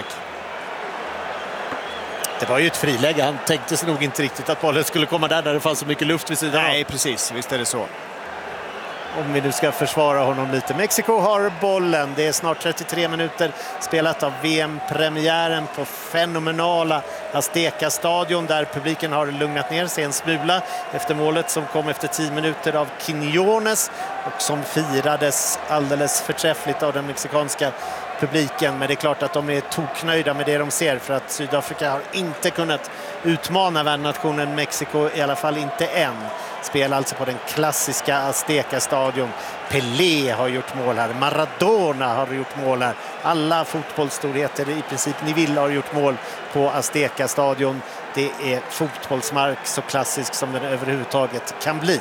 Det var ju ett friläge. Han tänkte sig nog inte riktigt att bollen skulle komma där när det fanns så mycket luft vid sidan. Nej, precis. Visst är det så. Om vi nu ska försvara honom lite. Mexiko har bollen. Det är snart trettiotre minuter spelat av V M-premiären på fenomenala Azteca-stadion, där publiken har lugnat ner sig en smula efter målet som kom efter tio minuter av Quiñones och som firades alldeles förträffligt av den mexikanska publiken. Men det är klart att de är toknöjda med det de ser, för att Sydafrika har inte kunnat utmana värdnationen Mexiko, i alla fall inte än. Spelar alltså på den klassiska Azteca-stadion. Pelé har gjort mål här. Maradona har gjort mål här. Alla fotbollsstorheter i princip ni vill har gjort mål på Azteca-stadion. Det är fotbollsmark så klassisk som den överhuvudtaget kan bli.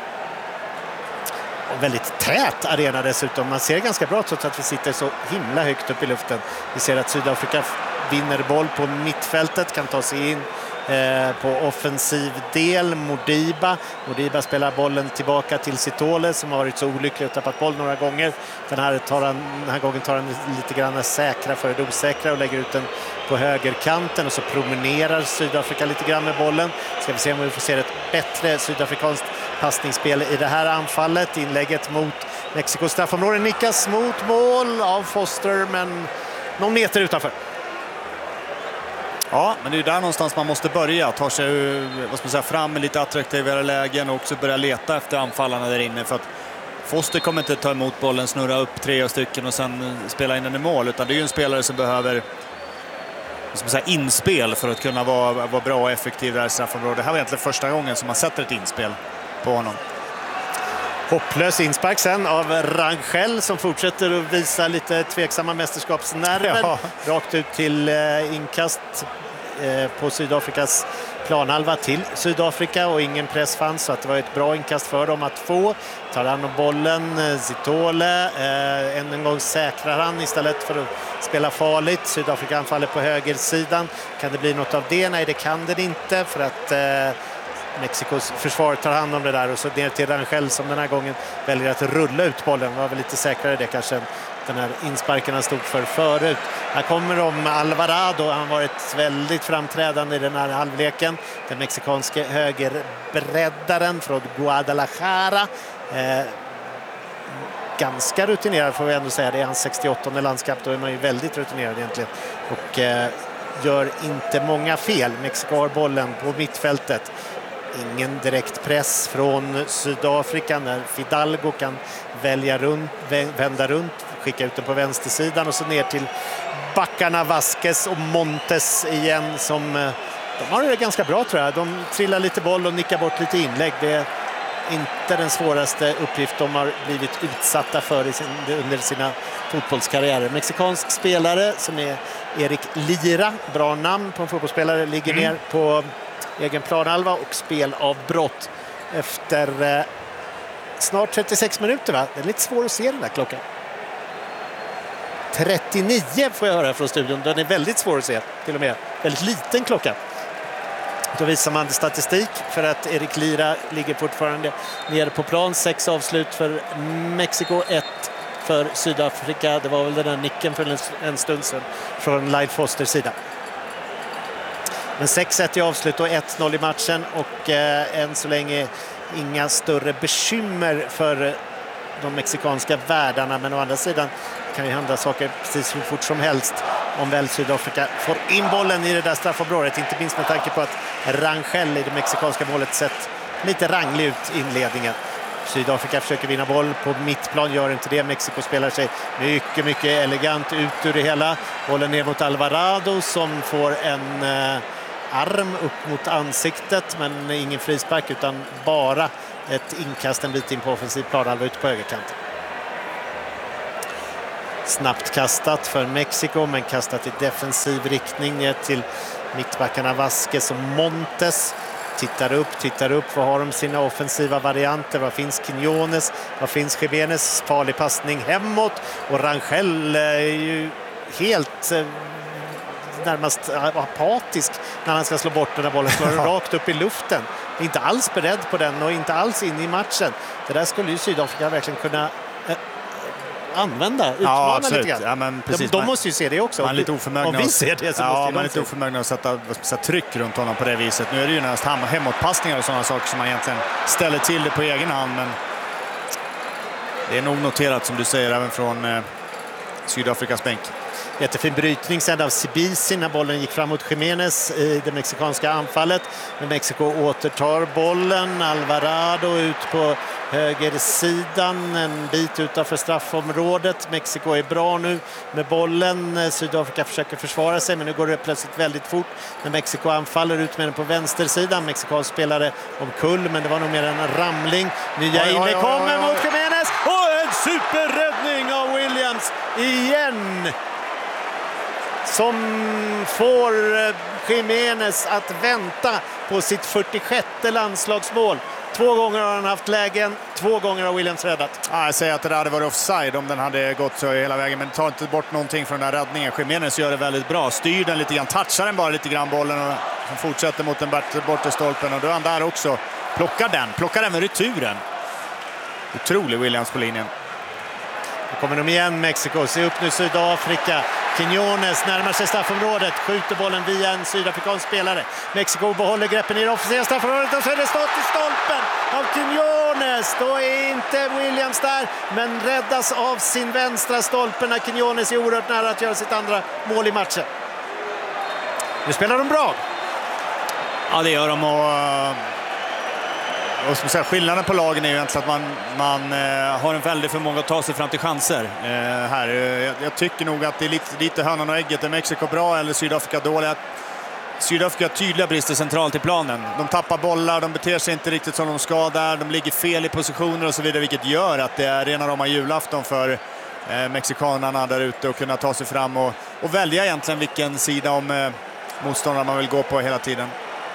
Och väldigt tät arena dessutom. Man ser ganska bra trots att vi sitter så himla högt upp i luften. Vi ser att Sydafrika vinner boll på mittfältet, kan ta sig in på offensiv del. Modiba. Modiba spelar bollen tillbaka till Sitole, som har varit så olycklig och tappat boll några gånger. Den här, tar han, den här gången tar han lite grann säkra för det osäkra och lägger ut den på högerkanten, och så promenerar Sydafrika lite grann med bollen. Ska vi se om vi får se ett bättre sydafrikanskt passningsspel i det här anfallet. Inlägget mot Mexikos straffområde nickas mot mål av Foster, men någon meter utanför. Ja, men det är där någonstans man måste börja. Ta sig vad ska man säga, fram med lite attraktivare lägen och också börja leta efter anfallarna där inne. För att Foster kommer inte ta emot bollen, snurra upp tre stycken och sen spela in den i mål. Utan det är ju en spelare som behöver vad ska man säga, inspel för att kunna vara, vara bra och effektiv där i straffområdet. Det här var egentligen första gången som man sätter ett inspel på honom. Hopplös inspark sen av Rangel, som fortsätter att visa lite tveksamma mästerskapsnerver. Ja. Rakt ut till eh, inkast eh, på Sydafrikas planhalva till Sydafrika, och ingen press fanns, så att det var ett bra inkast för dem att få. Tar han om bollen, Sitole, eh, än en gång säkrar han istället för att spela farligt. Sydafrika anfaller på högersidan. Kan det bli något av det? Nej, det kan det inte, för att eh, Mexikos försvar tar hand om det där, och så ner till Rangel som den här gången väljer att rulla ut bollen. Det var väl lite säkrare det kanske den här insparken han stod för förut. Här kommer de Alvarado. Han har varit väldigt framträdande i den här halvleken. Den mexikanske högerbreddaren från Guadalajara. Eh, ganska rutinerad får vi ändå säga. Det är hans sextioåttonde landskamp. Då är man ju väldigt rutinerad egentligen. Och eh, gör inte många fel. Mexiko har bollen på mittfältet. Ingen direkt press från Sydafrika när Fidalgo kan välja runt, vända runt, skicka ut den på vänstersidan och så ner till backarna Vasquez och Montes igen, som de har det ganska bra tror jag. De trillar lite boll och nickar bort lite inlägg. Det är inte den svåraste uppgift de har blivit utsatta för i sin, under sina fotbollskarriärer. Mexikansk spelare som är Erik Lira, bra namn på en fotbollsspelare, ligger mm. ner på egen planhalva och spelavbrott efter eh, snart trettiosex minuter, va? Det är lite svårt att se den där klockan. trettionio får jag höra från studion. Den är väldigt svår att se, till och med. Väldigt liten klocka. Då visar man statistik för att Erik Lira ligger fortfarande nere på plan. Sex avslut för Mexiko, ett för Sydafrika. Det var väl den där nicken för en stund sedan från Lyle Fosters sida. Men sex ett i avslut och ett noll i matchen och eh, än så länge inga större bekymmer för de mexikanska värdarna, men å andra sidan kan ju hända saker precis hur fort som helst om väl Sydafrika får in bollen i det där straffområdet, inte minst med tanke på att Rangel i det mexikanska målet sett lite ranglig ut inledningen. Sydafrika försöker vinna boll på mittplan, gör inte det. Mexiko spelar sig mycket, mycket elegant ut ur det hela. Bollen ner mot Alvarado som får en eh, arm upp mot ansiktet, men ingen frispark utan bara ett inkast en bit in på offensiv planhalva ute på högerkanten. Snabbt kastat för Mexiko, men kastat i defensiv riktning ner till mittbackarna Vasquez och Montes. Tittar upp, tittar upp. Vad har de sina offensiva varianter? Vad finns Quiñones? Vad finns Jiménez? Farlig passning hemåt. Och Rangel är ju helt eh, närmast apatisk när han ska slå bort den här bollen. Slår den rakt upp i luften. Inte alls beredd på den och inte alls in i matchen. Det där skulle ju Sydafrika verkligen kunna eh, använda, utmana ja, lite grann. Ja, men precis. De, de måste ju se det också. Man är lite oförmögna. Om vi ser det så ja, måste man är lite oförmögna att sätta, sätta tryck runt honom på det viset. Nu är det ju nästan hemåtpassningar och sådana saker som man egentligen ställer till det på egen hand. Men det är nog noterat, som du säger, även från eh, Sydafrikas bänk. Jättefin brytning sen av Sibisi när bollen gick fram mot Jiménez i det mexikanska anfallet. Men Mexiko återtar bollen. Alvarado ut på högersidan, en bit utanför straffområdet. Mexiko är bra nu med bollen. Sydafrika försöker försvara sig, men nu går det plötsligt väldigt fort när Mexiko anfaller ut med den på vänstersidan. Mexikansk spelare omkull, men det var nog mer en ramling. Nya inne kommer mot Jiménez och en superräddning av Williams igen, som får Jiménez att vänta på sitt fyrtiosjätte landslagsmål. Två gånger har han haft lägen, två gånger har Williams räddat. Ja, jag säger att det där hade varit offside om den hade gått så hela vägen, men tar inte bort någonting från den här räddningen. Jiménez gör det väldigt bra, styr den lite grann, touchar den bara lite grann bollen och fortsätter mot den bortre stolpen, och då är han där också. Plockar den, plockar den med returen. Otrolig Williams på linjen. Nu kommer de igen, Mexiko. Se upp nu Sydafrika. Quiñones närmar sig straffområdet, skjuter bollen via en sydafrikansk spelare. Mexiko behåller greppen i det offensiva straffområdet och så är det stått i stolpen av Quiñones. Då är inte Williams där, men räddas av sin vänstra stolpen när Quiñones är oerhört nära att göra sitt andra mål i matchen. Nu spelar de bra. Ja, det gör de, och... Och som säga, skillnaden på lagen är ju egentligen att man, man eh, har en väldig förmåga att ta sig fram till chanser. Eh, här. Jag, jag tycker nog att det är lite, lite hönan och ägget. Är Mexiko bra eller Sydafrika dåliga? Sydafrika har tydliga brister centralt i planen. De tappar bollar, de beter sig inte riktigt som de ska där. De ligger fel i positioner och så vidare, vilket gör att det är rena rama julafton för eh, mexikanerna där ute att kunna ta sig fram och, och välja egentligen vilken sida om eh, motståndare man vill gå på hela tiden.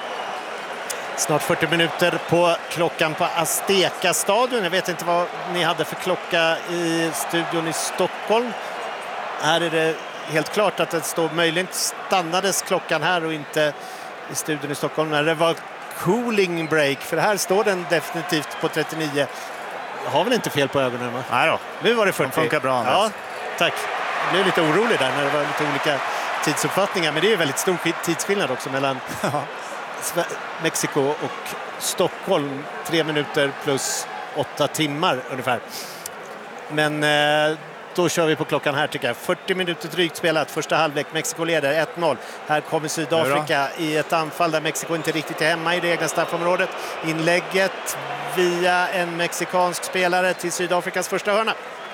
Snart fyrtio minuter på klockan på Azteca-stadion. Jag vet inte vad ni hade för klocka i studion i Stockholm. Här är det helt klart att det står, möjligen stannades klockan här och inte i studion i Stockholm när det var cooling break. För här står den definitivt på trettionio. Jag har väl inte fel på ögonen, va? Nej då. Nu var det fyrtio. De funkar bra. Ja, tack. Jag blev lite orolig där när det var lite olika tidsuppfattningar. Men det är väldigt stor tidsskillnad också mellan... Mexiko och Stockholm, tre minuter plus åtta timmar ungefär. Men eh, då kör vi på klockan här tycker jag. fyrtio minuter drygt spelat, första halvlek. Mexiko leder ett noll. Här kommer Sydafrika i ett anfall där Mexiko inte riktigt är hemma i det egna straffområdet. Inlägget via en mexikansk spelare till Sydafrikas första hörna.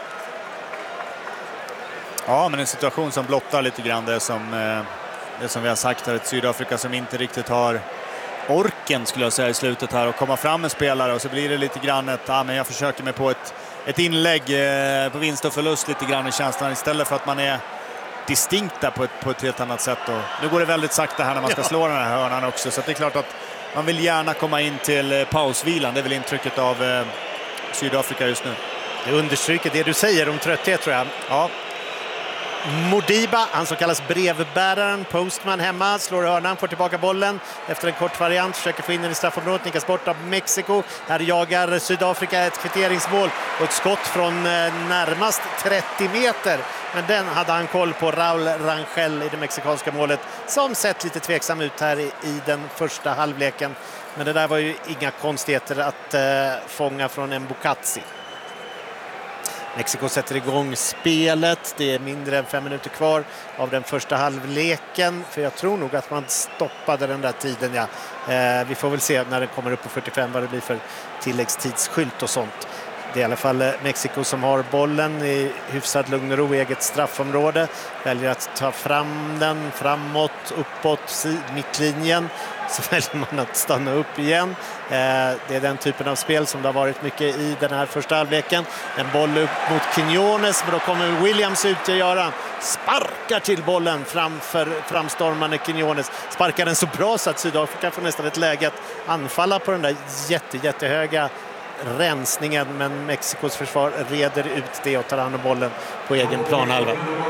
Ja, men en situation som blottar lite grann det som, eh, det som vi har sagt här. Ett Sydafrika som inte riktigt har orken, skulle jag säga, i slutet här och komma fram med spelare, och så blir det lite grann ett, ja, men jag försöker mig på ett, ett inlägg eh, på vinst och förlust lite grann i känslan, istället för att man är distinkta på ett, på ett helt annat sätt. Och nu går det väldigt sakta här när man ska ja. slå den här hörnan också, så det är klart att man vill gärna komma in till eh, pausvilan. Det är väl intrycket av eh, Sydafrika just nu. Det understryker det du säger om trötthet, tror jag. Ja. Modiba, han som kallas brevbäraren, postman hemma, slår hörnan, får tillbaka bollen efter en kort variant, försöker få in den i straffområdet, nickas bort av Mexiko. Här jagar Sydafrika ett kvitteringsmål och ett skott från närmast trettio meter. Men den hade han koll på, Raul Rangel i det mexikanska målet, som sett lite tveksam ut här i, i den första halvleken. Men det där var ju inga konstigheter att eh, fånga från en Bukatsi. Mexiko sätter igång spelet. Det är mindre än fem minuter kvar av den första halvleken. För jag tror nog att man stoppade den där tiden. Ja. Eh, vi får väl se när den kommer upp på fyrtiofem vad det blir för tilläggstidsskylt och sånt. Det är i alla fall Mexiko som har bollen i hyfsad lugn och ro i eget straffområde. Väljer att ta fram den framåt, uppåt, mittlinjen. Så väljer man att stanna upp igen. Eh, det är den typen av spel som det har varit mycket i den här första halvleken. En boll upp mot Quiñones, men då kommer Williams ut och göra. Sparkar till bollen framför framstormande Quiñones. Sparkar den så bra så att Sydafrika får nästan ett läge att anfalla på den där jätte, jättehöga rensningen, men Mexikos försvar reder ut det och tar hand om bollen på egen planhalva.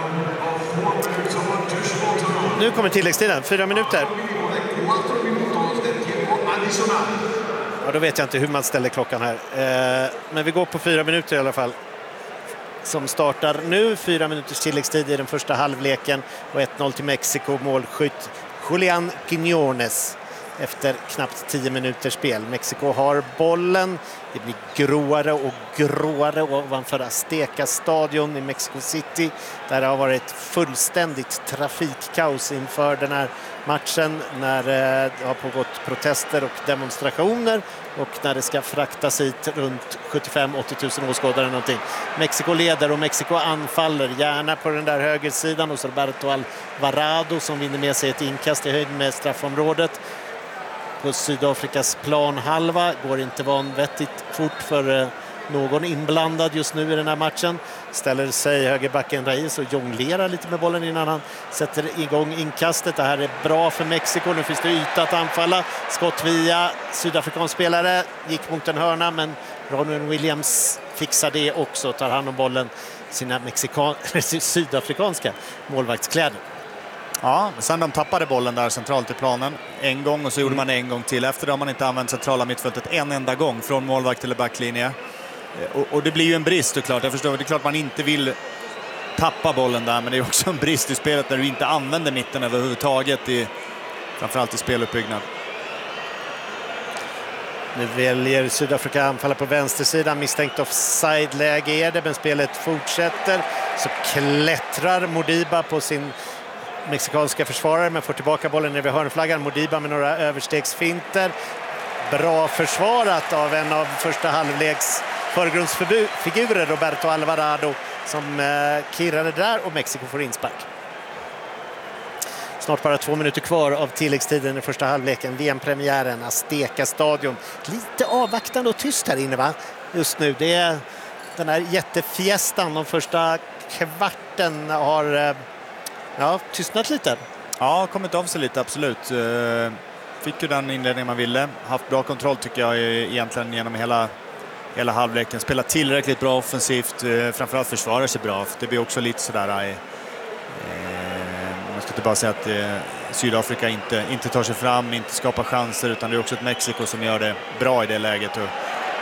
Nu kommer tilläggstiden, fyra minuter. Ja, då vet jag inte hur man ställer klockan här. Eh, men vi går på fyra minuter i alla fall. Som startar nu, fyra minuters tilläggstid i den första halvleken och ett noll till Mexiko, målskytt Julián Quiñones. Efter knappt tio minuters spel. Mexiko har bollen. Det blir gråare och gråare ovanför Azteca stadion i Mexico City. Där det har varit fullständigt trafikkaos inför den här matchen. När det har pågått protester och demonstrationer. Och när det ska fraktas hit runt sjuttiofem till åttio tusen åskådare någonting. Mexiko leder och Mexiko anfaller. Gärna på den där högersidan hos Roberto Alvarado som vinner med sig ett inkast i höjd med straffområdet. På Sydafrikas planhalva går inte vanvettigt fort för någon inblandad just nu i den här matchen. Ställer sig högerbacken Reis och jonglerar lite med bollen innan han sätter igång inkastet. Det här är bra för Mexiko. Nu finns det yta att anfalla. Skott via sydafrikansk spelare. Gick mot en hörna, men Ronwen Williams fixar det också. Tar hand om bollen sina mexikan- sydafrikanska målvaktskläder. Ja, sen de tappade bollen där centralt i planen en gång och så gjorde man en gång till. Efter det har man inte använt centrala mittfältet en enda gång från målvakt till backlinje. Och, och det blir ju en brist såklart. Jag förstår, det är klart man inte vill tappa bollen där, men det är också en brist i spelet när du inte använder mitten överhuvudtaget, i, framförallt i speluppbyggnad. Nu väljer Sydafrika anfalla på vänstersidan. Misstänkt offside-läge är det, men spelet fortsätter. Så klättrar Modiba på sin mexikanska försvarare, men får tillbaka bollen ner vid hörnflaggan. Modiba med några överstegsfinter. Bra försvarat av en av första halvleks förgrundsfigurer, Roberto Alvarado, som eh, kirrade där, och Mexiko får inspark. Snart bara två minuter kvar av tilläggstiden i första halvleken. V M-premiären, Azteca stadion. Lite avvaktande och tyst här inne va? Just nu. Det är den här jättefiestan. De första kvarten har eh, ja, tystnat lite. Ja, kommit av sig lite, absolut. Fick ju den inledningen man ville. Haft bra kontroll tycker jag egentligen genom hela, hela halvleken. Spelat tillräckligt bra offensivt. Framförallt försvarar sig bra. Det blir också lite sådär... Eh, man ska inte bara säga att eh, Sydafrika inte, inte tar sig fram, inte skapar chanser, utan det är också ett Mexiko som gör det bra i det läget. Och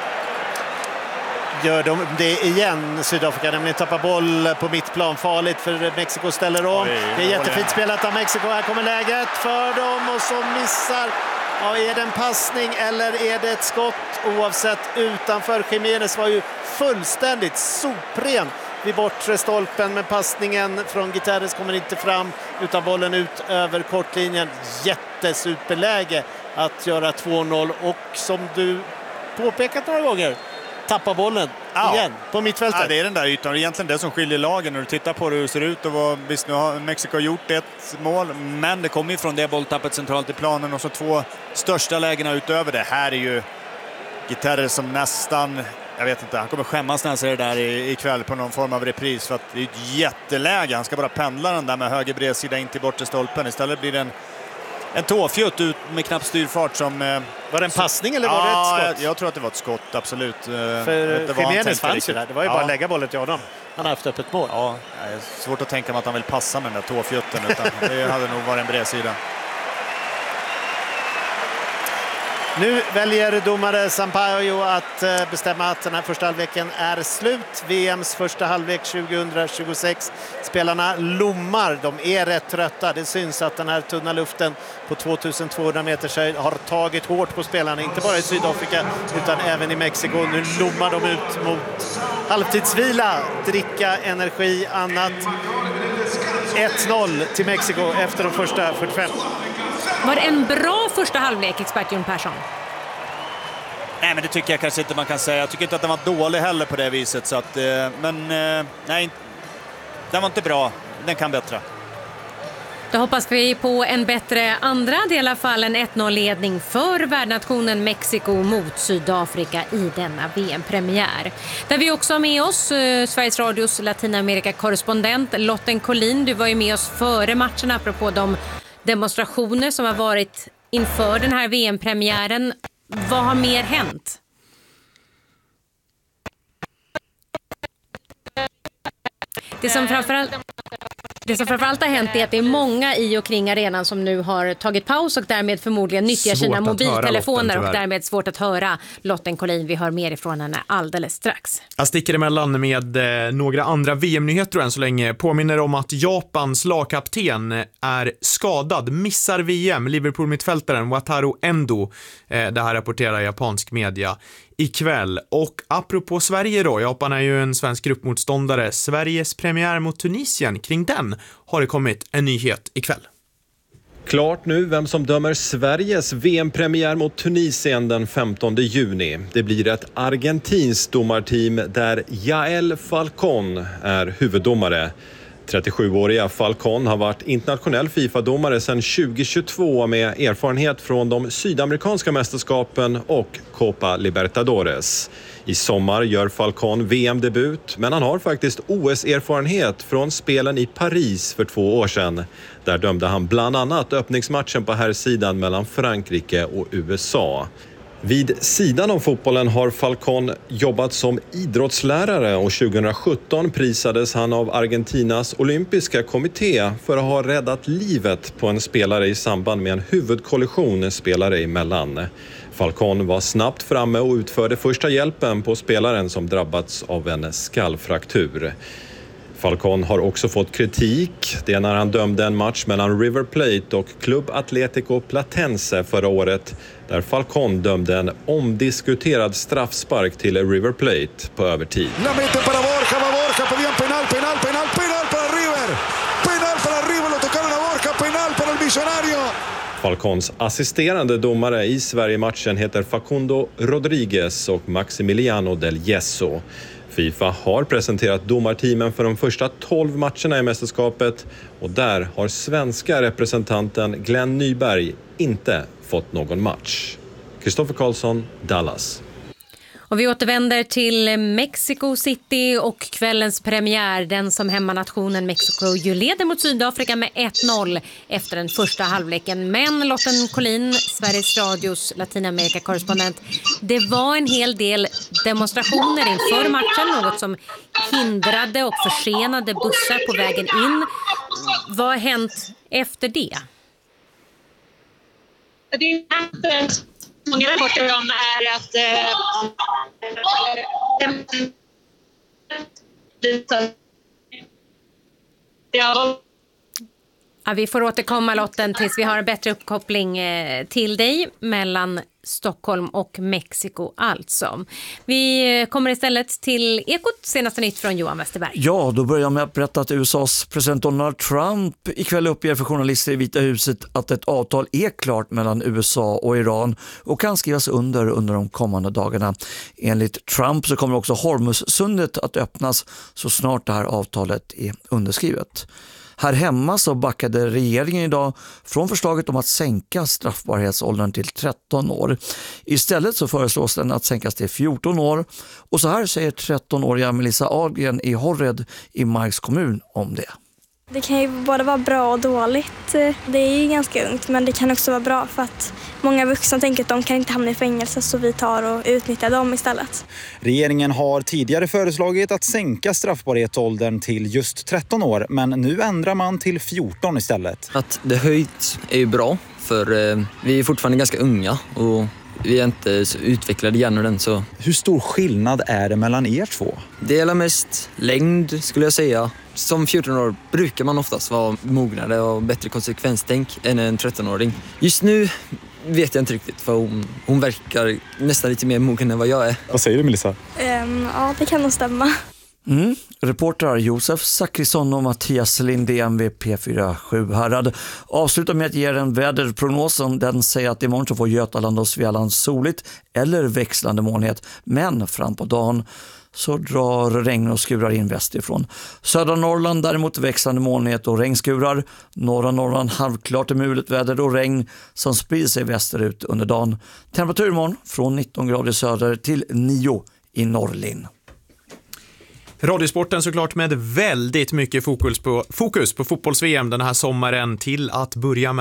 gör de det igen, Sydafrika, nämligen tappar boll på mittplan, farligt för Mexiko ställer om. Oj, det är jättefint spelat av Mexiko, här kommer läget för dem och så missar. Ja, är det en passning eller är det ett skott? Oavsett, utanför. Jiménez var ju fullständigt sopren vid bortre stolpen, men passningen från Guterres kommer inte fram utan bollen ut över kortlinjen. Jättesuperläge att göra två noll, och som du påpekat några gånger, tappa bollen ja. igen på mittfältet. Ja, det är den där ytan. Det är egentligen det som skiljer lagen när du tittar på hur det ser ut. Och vad, visst, nu har Mexiko gjort ett mål, men det kommer ju från det bolltappet centralt i planen, och så två största lägena utöver det. Här är ju Guterres som nästan, jag vet inte, han kommer skämmas när han ser det där ikväll på någon form av repris, för att det är ett jätteläge. Han ska bara pendla den där med höger bredsida in till bortre stolpen. Istället blir det en en tåfjutt ut med knapp styrfart som... Eh, var det en passning eller var ja, det ett skott? Jag, jag tror att det var ett skott, absolut. För Jiménez fanns ju där. Det var ju ja. bara att lägga bollen till honom. Han har haft öppet mål. Ja, det är svårt att tänka mig att han vill passa med den där tåfjutten. Utan det hade nog varit en bredsida. Nu väljer domare Sampaio att bestämma att den här första halvleken är slut. V M:s första halvlek tjugohundratjugosex. Spelarna lommar, de är rätt trötta. Det syns att den här tunna luften på tvåtusentvåhundra meters höjd har tagit hårt på spelarna. Inte bara i Sydafrika utan även i Mexiko. Nu lommar de ut mot halvtidsvila, dricka, energi, annat. ett noll till Mexiko efter de första fyrtiofem. Var det en bra första halvlek, expert Jon Persson? Nej, men det tycker jag kanske inte man kan säga. Jag tycker inte att den var dålig heller på det viset. Så att, men nej, den var inte bra. Den kan bättre. Då hoppas vi på en bättre andra del av fall, en ett noll-ledning för värdnationen Mexiko mot Sydafrika i denna V M-premiär. Där vi också har med oss eh, Sveriges Radios Latinamerika-korrespondent Lotten Collin. Du var ju med oss före matchen apropå de demonstrationer som har varit inför den här V M-premiären. Vad har mer hänt? Det som framförallt, det som framförallt har hänt är att det är många i och kring arenan som nu har tagit paus och därmed förmodligen nyttjar sina mobiltelefoner och därmed svårt att höra Lotten Collin. Vi hör mer ifrån henne alldeles strax. Jag sticker emellan med eh, några andra V M-nyheter än så länge. Påminner om att Japans lagkapten är skadad, missar V M. Liverpool-mittfältaren Wataru Endo. Eh, det här rapporterar japansk media ikväll. Och apropå Sverige då, Japan är ju en svensk gruppmotståndare. Sveriges premiär mot Tunisien, kring den har det kommit en nyhet ikväll. Klart nu vem som dömer Sveriges V M-premiär mot Tunisien den femtonde juni. Det blir ett argentinskt domarteam där Yael Falcón är huvuddomare. trettiosjuåriga Falcón har varit internationell FIFA-domare sedan tjugohundratjugotvå med erfarenhet från de sydamerikanska mästerskapen och Copa Libertadores. I sommar gör Falcón V M-debut, men han har faktiskt O S-erfarenhet från spelen i Paris för två år sedan. Där dömde han bland annat öppningsmatchen på här sidan mellan Frankrike och U S A. Vid sidan av fotbollen har Falcón jobbat som idrottslärare och tjugohundrasjutton prisades han av Argentinas olympiska kommitté för att ha räddat livet på en spelare i samband med en huvudkollision spelare emellan. Falcón var snabbt framme och utförde första hjälpen på spelaren som drabbats av en skallfraktur. Falcón har också fått kritik. Det är när han dömde en match mellan River Plate och Club Atlético Platense förra året, där Falcón dömde en omdiskuterad straffspark till River Plate på övertid. La mete para Borja, va Borja, pedían penal, penal, penal, penal para River. Penal para River, lo tocaron a Borja, penal para el Millonario. Falcóns assisterande domare i Sverige-matchen heter Facundo Rodriguez och Maximiliano del Yesso. FIFA har presenterat domarteamen för de första tolv matcherna i mästerskapet och där har svenska representanten Glenn Nyberg inte fått någon match. Kristoffer Karlsson, Dallas. Och vi återvänder till Mexico City och kvällens premiär, den som hemmanationen Mexiko ju leder mot Sydafrika med ett noll efter den första halvleken. Men Lotten Collin, Sveriges Radios Latinamerika-korrespondent, det var en hel del demonstrationer inför matchen, något som hindrade och försenade bussar på vägen in. Vad har hänt efter det? Det är inte många rapporter om är att eh, ja. Ja, vi får återkomma, Lotten, tills vi har en bättre uppkoppling eh, till dig mellan Stockholm och Mexiko alltså. Vi kommer istället till Ekot, senaste nytt från Johan Westerberg. Ja, då börjar jag med att berätta att U S A:s president Donald Trump ikväll uppger för journalister i Vita huset att ett avtal är klart mellan U S A och Iran och kan skrivas under under de kommande dagarna. Enligt Trump så kommer också Hormuzsundet att öppnas så snart det här avtalet är underskrivet. Här hemma så backade regeringen idag från förslaget om att sänka straffbarhetsåldern till tretton år. Istället så föreslås den att sänkas till fjorton år. Och så här säger trettonåriga Melissa Ahlgren i Horred i Marks kommun om det. Det kan ju både vara bra och dåligt. Det är ju ganska ungt, men det kan också vara bra för att många vuxna tänker att de kan inte hamna i fängelse, så vi tar och utnyttjar dem istället. Regeringen har tidigare föreslagit att sänka straffbarhetsåldern till just tretton år, men nu ändrar man till fjorton istället. Att det höjts är ju bra, för eh, vi är fortfarande ganska unga och vi är inte så utvecklade hjärnan. Så. Hur stor skillnad är det mellan er två? Det är mest längd skulle jag säga. Som fjorton år brukar man oftast vara mognare och bättre konsekvenstänk än en tretton-åring. Just nu vet jag inte riktigt, för hon, hon verkar nästan lite mer mogen än vad jag är. Vad säger du, Melissa? Um, ja, det kan nog stämma. Mm. Reportrar Josef Zachrisson och Mattias Lindén vid P fyra Sjuhärad avslutar med att ge en väderprognos. Den säger att imorgon så får Götaland och Svealand soligt eller växlande molnighet, men fram på dagen så drar regn och skurar in västerifrån. Södra Norrland däremot växlande molnighet och regnskurar. Norra Norrland halvklart och mulet väder och regn som sprider sig västerut under dagen. Temperatur imorgon från nitton grader söder till nio i Norrlin. Radiosporten såklart med väldigt mycket fokus på, fokus på fotbolls-V M den här sommaren till att börja med.